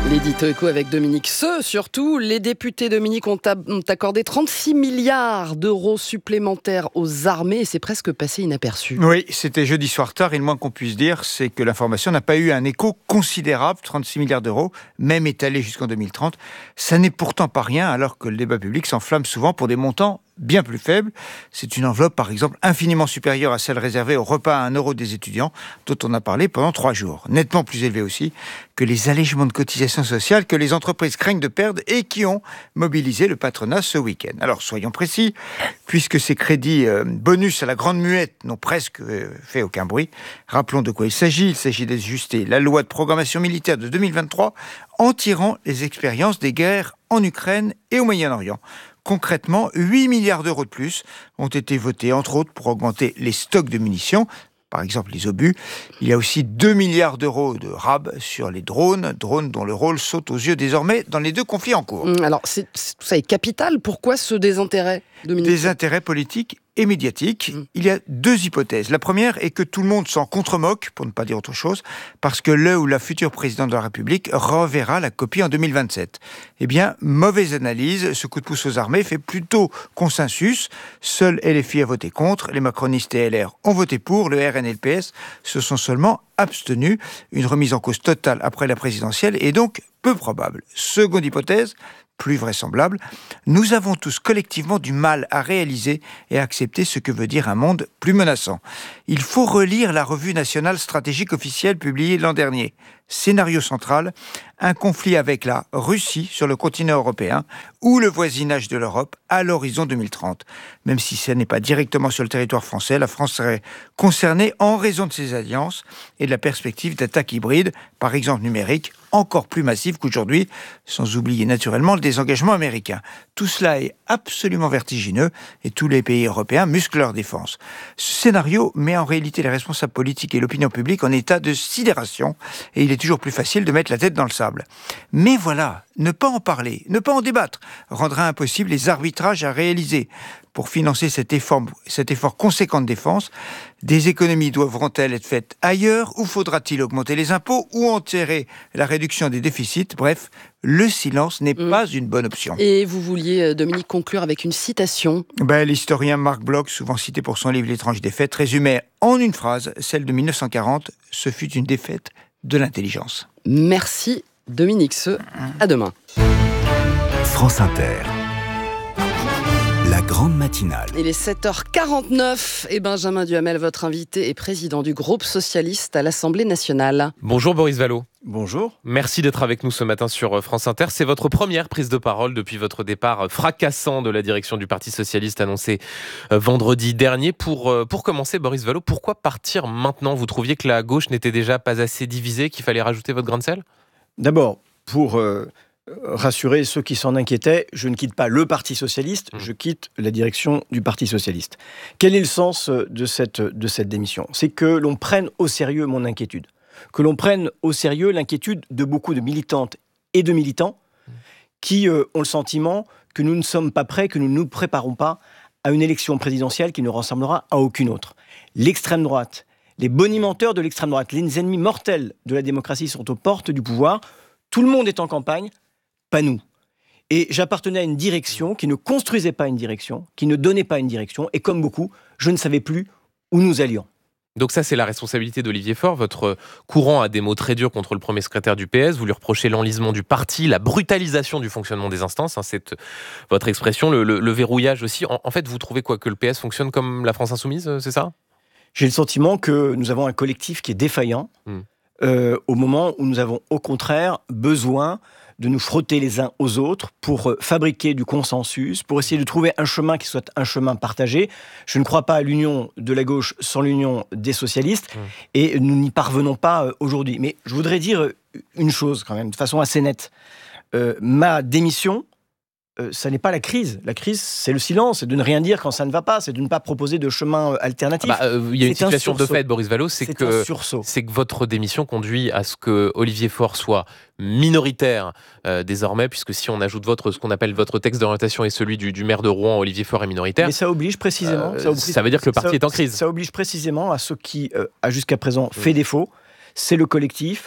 L'édito éco avec Dominique Seux. Surtout, les députés, Dominique, ont accordé 36 milliards d'euros supplémentaires aux armées et c'est presque passé inaperçu. Oui, c'était jeudi soir tard et le moins qu'on puisse dire, c'est que l'information n'a pas eu un écho considérable. 36 milliards d'euros, même étalés jusqu'en 2030. Ça n'est pourtant pas rien alors que le débat public s'enflamme souvent pour des montants bien plus faible. C'est une enveloppe, par exemple, infiniment supérieure à celle réservée au repas à 1 € des étudiants, dont on a parlé pendant 3 jours. Nettement plus élevée aussi que les allègements de cotisations sociales que les entreprises craignent de perdre et qui ont mobilisé le patronat ce week-end. Alors, soyons précis, puisque ces crédits bonus à la grande muette n'ont presque fait aucun bruit. Rappelons de quoi il s'agit. Il s'agit d'ajuster la loi de programmation militaire de 2023 en tirant les expériences des guerres en Ukraine et au Moyen-Orient. Concrètement, 8 milliards d'euros de plus ont été votés, entre autres, pour augmenter les stocks de munitions, par exemple les obus. Il y a aussi 2 milliards d'euros de RAB sur les drones dont le rôle saute aux yeux désormais dans les 2 conflits en cours. Alors, tout ça est capital. Pourquoi ce désintérêt, Dominique ? Des intérêts politiques et médiatiques. Il y a 2 hypothèses. La première est que tout le monde s'en contre-moque, pour ne pas dire autre chose, parce que le ou la future présidente de la République reverra la copie en 2027. Eh bien, mauvaise analyse, ce coup de pouce aux armées fait plutôt consensus. Seuls LFI a voté contre, les macronistes et LR ont voté pour, le RN et le PS se sont seulement abstenus. Une remise en cause totale après la présidentielle est donc peu probable. Seconde hypothèse, plus vraisemblable, nous avons tous collectivement du mal à réaliser et à accepter ce que veut dire un monde plus menaçant. Il faut relire la revue nationale stratégique officielle publiée l'an dernier. Scénario central, un conflit avec la Russie sur le continent européen ou le voisinage de l'Europe à l'horizon 2030. Même si ce n'est pas directement sur le territoire français, la France serait concernée en raison de ses alliances et de la perspective d'attaques hybrides, par exemple numériques, encore plus massives qu'aujourd'hui, sans oublier naturellement le désengagement américain. Tout cela est absolument vertigineux et tous les pays européens musclent leur défense. Ce scénario met en réalité les responsables politiques et l'opinion publique en état de sidération et il est toujours plus facile de mettre la tête dans le sable. Mais voilà, ne pas en parler, ne pas en débattre, rendra impossible les arbitrages à réaliser. Pour financer cet effort conséquent de défense, des économies devront-elles être faites ailleurs ou faudra-t-il augmenter les impôts ou enterrer la réduction des déficits ? Bref, le silence n'est pas une bonne option. Et vous vouliez, Dominique, conclure avec une citation ? L'historien Marc Bloch, souvent cité pour son livre L'étrange défaite, résumait en une phrase, celle de 1940, ce fut une défaite de l'intelligence. Merci Dominique Seux, à demain. France Inter. La grande matinale. Il est 7h49 et Benjamin Duhamel, votre invité, est président du groupe socialiste à l'Assemblée nationale. Bonjour Boris Vallaud. Bonjour. Merci d'être avec nous ce matin sur France Inter. C'est votre première prise de parole depuis votre départ fracassant de la direction du Parti socialiste annoncé vendredi dernier. Pour commencer, Boris Vallaud, pourquoi partir maintenant ? Vous trouviez que la gauche n'était déjà pas assez divisée, qu'il fallait rajouter votre grain de sel ? D'abord, pour rassurer ceux qui s'en inquiétaient, je ne quitte pas le Parti socialiste, je quitte la direction du Parti socialiste. Quel est le sens de cette démission ? C'est que l'on prenne au sérieux mon inquiétude. Que l'on prenne au sérieux l'inquiétude de beaucoup de militantes et de militants qui ont le sentiment que nous ne sommes pas prêts, que nous ne nous préparons pas à une élection présidentielle qui ne ressemblera à aucune autre. L'extrême droite, les bonimenteurs de l'extrême droite, les ennemis mortels de la démocratie sont aux portes du pouvoir. Tout le monde est en campagne, pas nous. Et j'appartenais à une direction qui ne construisait pas une direction, qui ne donnait pas une direction, et comme beaucoup, je ne savais plus où nous allions. Donc ça, c'est la responsabilité d'Olivier Faure. Votre courant a des mots très durs contre le premier secrétaire du PS. Vous lui reprochez l'enlisement du parti, la brutalisation du fonctionnement des instances. C'est votre expression, le verrouillage aussi. En fait, vous trouvez quoi ? Que le PS fonctionne comme la France insoumise, c'est ça ? J'ai le sentiment que nous avons un collectif qui est défaillant au moment où nous avons au contraire besoin de nous frotter les uns aux autres pour fabriquer du consensus, pour essayer de trouver un chemin qui soit un chemin partagé. Je ne crois pas à l'union de la gauche sans l'union des socialistes et nous n'y parvenons pas aujourd'hui. Mais je voudrais dire une chose quand même, de façon assez nette. Ma démission, ça n'est pas la crise. La crise, c'est le silence, c'est de ne rien dire quand ça ne va pas, c'est de ne pas proposer de chemin alternatif. Il y a une situation de fait, Boris Vallaud, c'est que votre démission conduit à ce que Olivier Faure soit minoritaire désormais, puisque si on ajoute ce qu'on appelle votre texte d'orientation et celui du maire de Rouen, Olivier Faure est minoritaire. Mais ça oblige précisément. Ça veut dire que le parti est en crise. Ça oblige précisément à ce qui a jusqu'à présent fait défaut. C'est le collectif,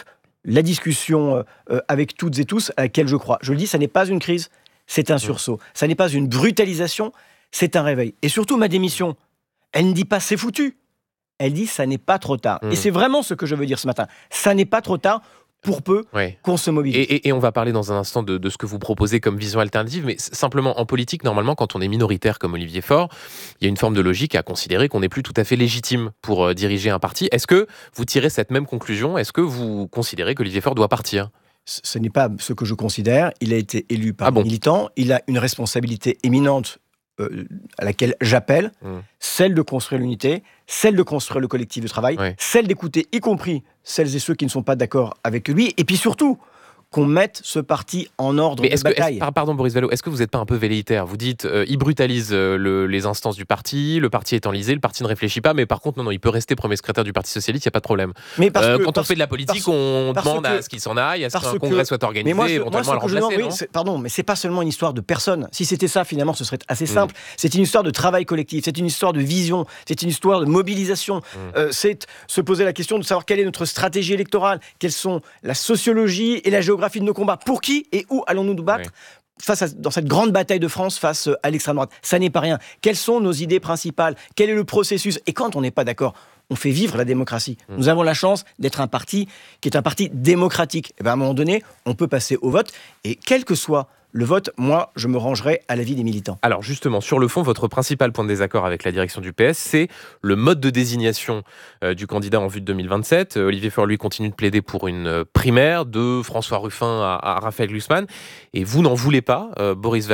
la discussion avec toutes et tous à laquelle je crois. Je le dis, ça n'est pas une crise, c'est un sursaut. Ça n'est pas une brutalisation, c'est un réveil. Et surtout, ma démission, elle ne dit pas c'est foutu. Elle dit ça n'est pas trop tard. Et c'est vraiment ce que je veux dire ce matin. Ça n'est pas trop tard pour peu qu'on se mobilise. Et on va parler dans un instant de ce que vous proposez comme vision alternative, mais simplement en politique, normalement, quand on est minoritaire comme Olivier Faure, il y a une forme de logique à considérer qu'on n'est plus tout à fait légitime pour diriger un parti. Est-ce que vous tirez cette même conclusion ? Est-ce que vous considérez qu'Olivier Faure doit partir ? Ce n'est pas ce que je considère. Il a été élu par les militants. Il a une responsabilité éminente à laquelle j'appelle, celle de construire l'unité, celle de construire le collectif de travail, celle d'écouter, y compris celles et ceux qui ne sont pas d'accord avec lui, et puis surtout, qu'on mette ce parti en ordre de bataille. Pardon Boris Vallaud, est-ce que vous n'êtes pas un peu velléitaire ? Vous dites, il brutalise les instances du parti, le parti est enlisé, le parti ne réfléchit pas, mais par contre, non, il peut rester premier secrétaire du Parti Socialiste, il n'y a pas de problème. Mais quand on fait de la politique, on demande à ce qu'il s'en aille, à ce qu'un congrès soit organisé, éventuellement à le remplacer, pardon, mais c'est pas seulement une histoire de personne. Si c'était ça, finalement, ce serait assez simple. C'est une histoire de travail collectif, c'est une histoire de vision, c'est une histoire de mobilisation. C'est se poser la question de savoir quelle est notre stratégie électorale, quelles sont la sociologie et la géographie de nos combats. Pour qui et où allons-nous nous battre dans cette grande bataille de France face à l'extrême droite ? Ça n'est pas rien. Quelles sont nos idées principales ? Quel est le processus ? Et quand on n'est pas d'accord, on fait vivre la démocratie. Nous avons la chance d'être un parti qui est un parti démocratique. Et bien à un moment donné, on peut passer au vote. Et quel que soit le vote, moi, je me rangerai à l'avis des militants. Alors justement, sur le fond, votre principal point de désaccord avec la direction du PS, c'est le mode de désignation du candidat en vue de 2027. Olivier Faure, lui, continue de plaider pour une primaire de François Ruffin à Raphaël Glucksmann. Et vous n'en voulez pas, Boris Vallaud.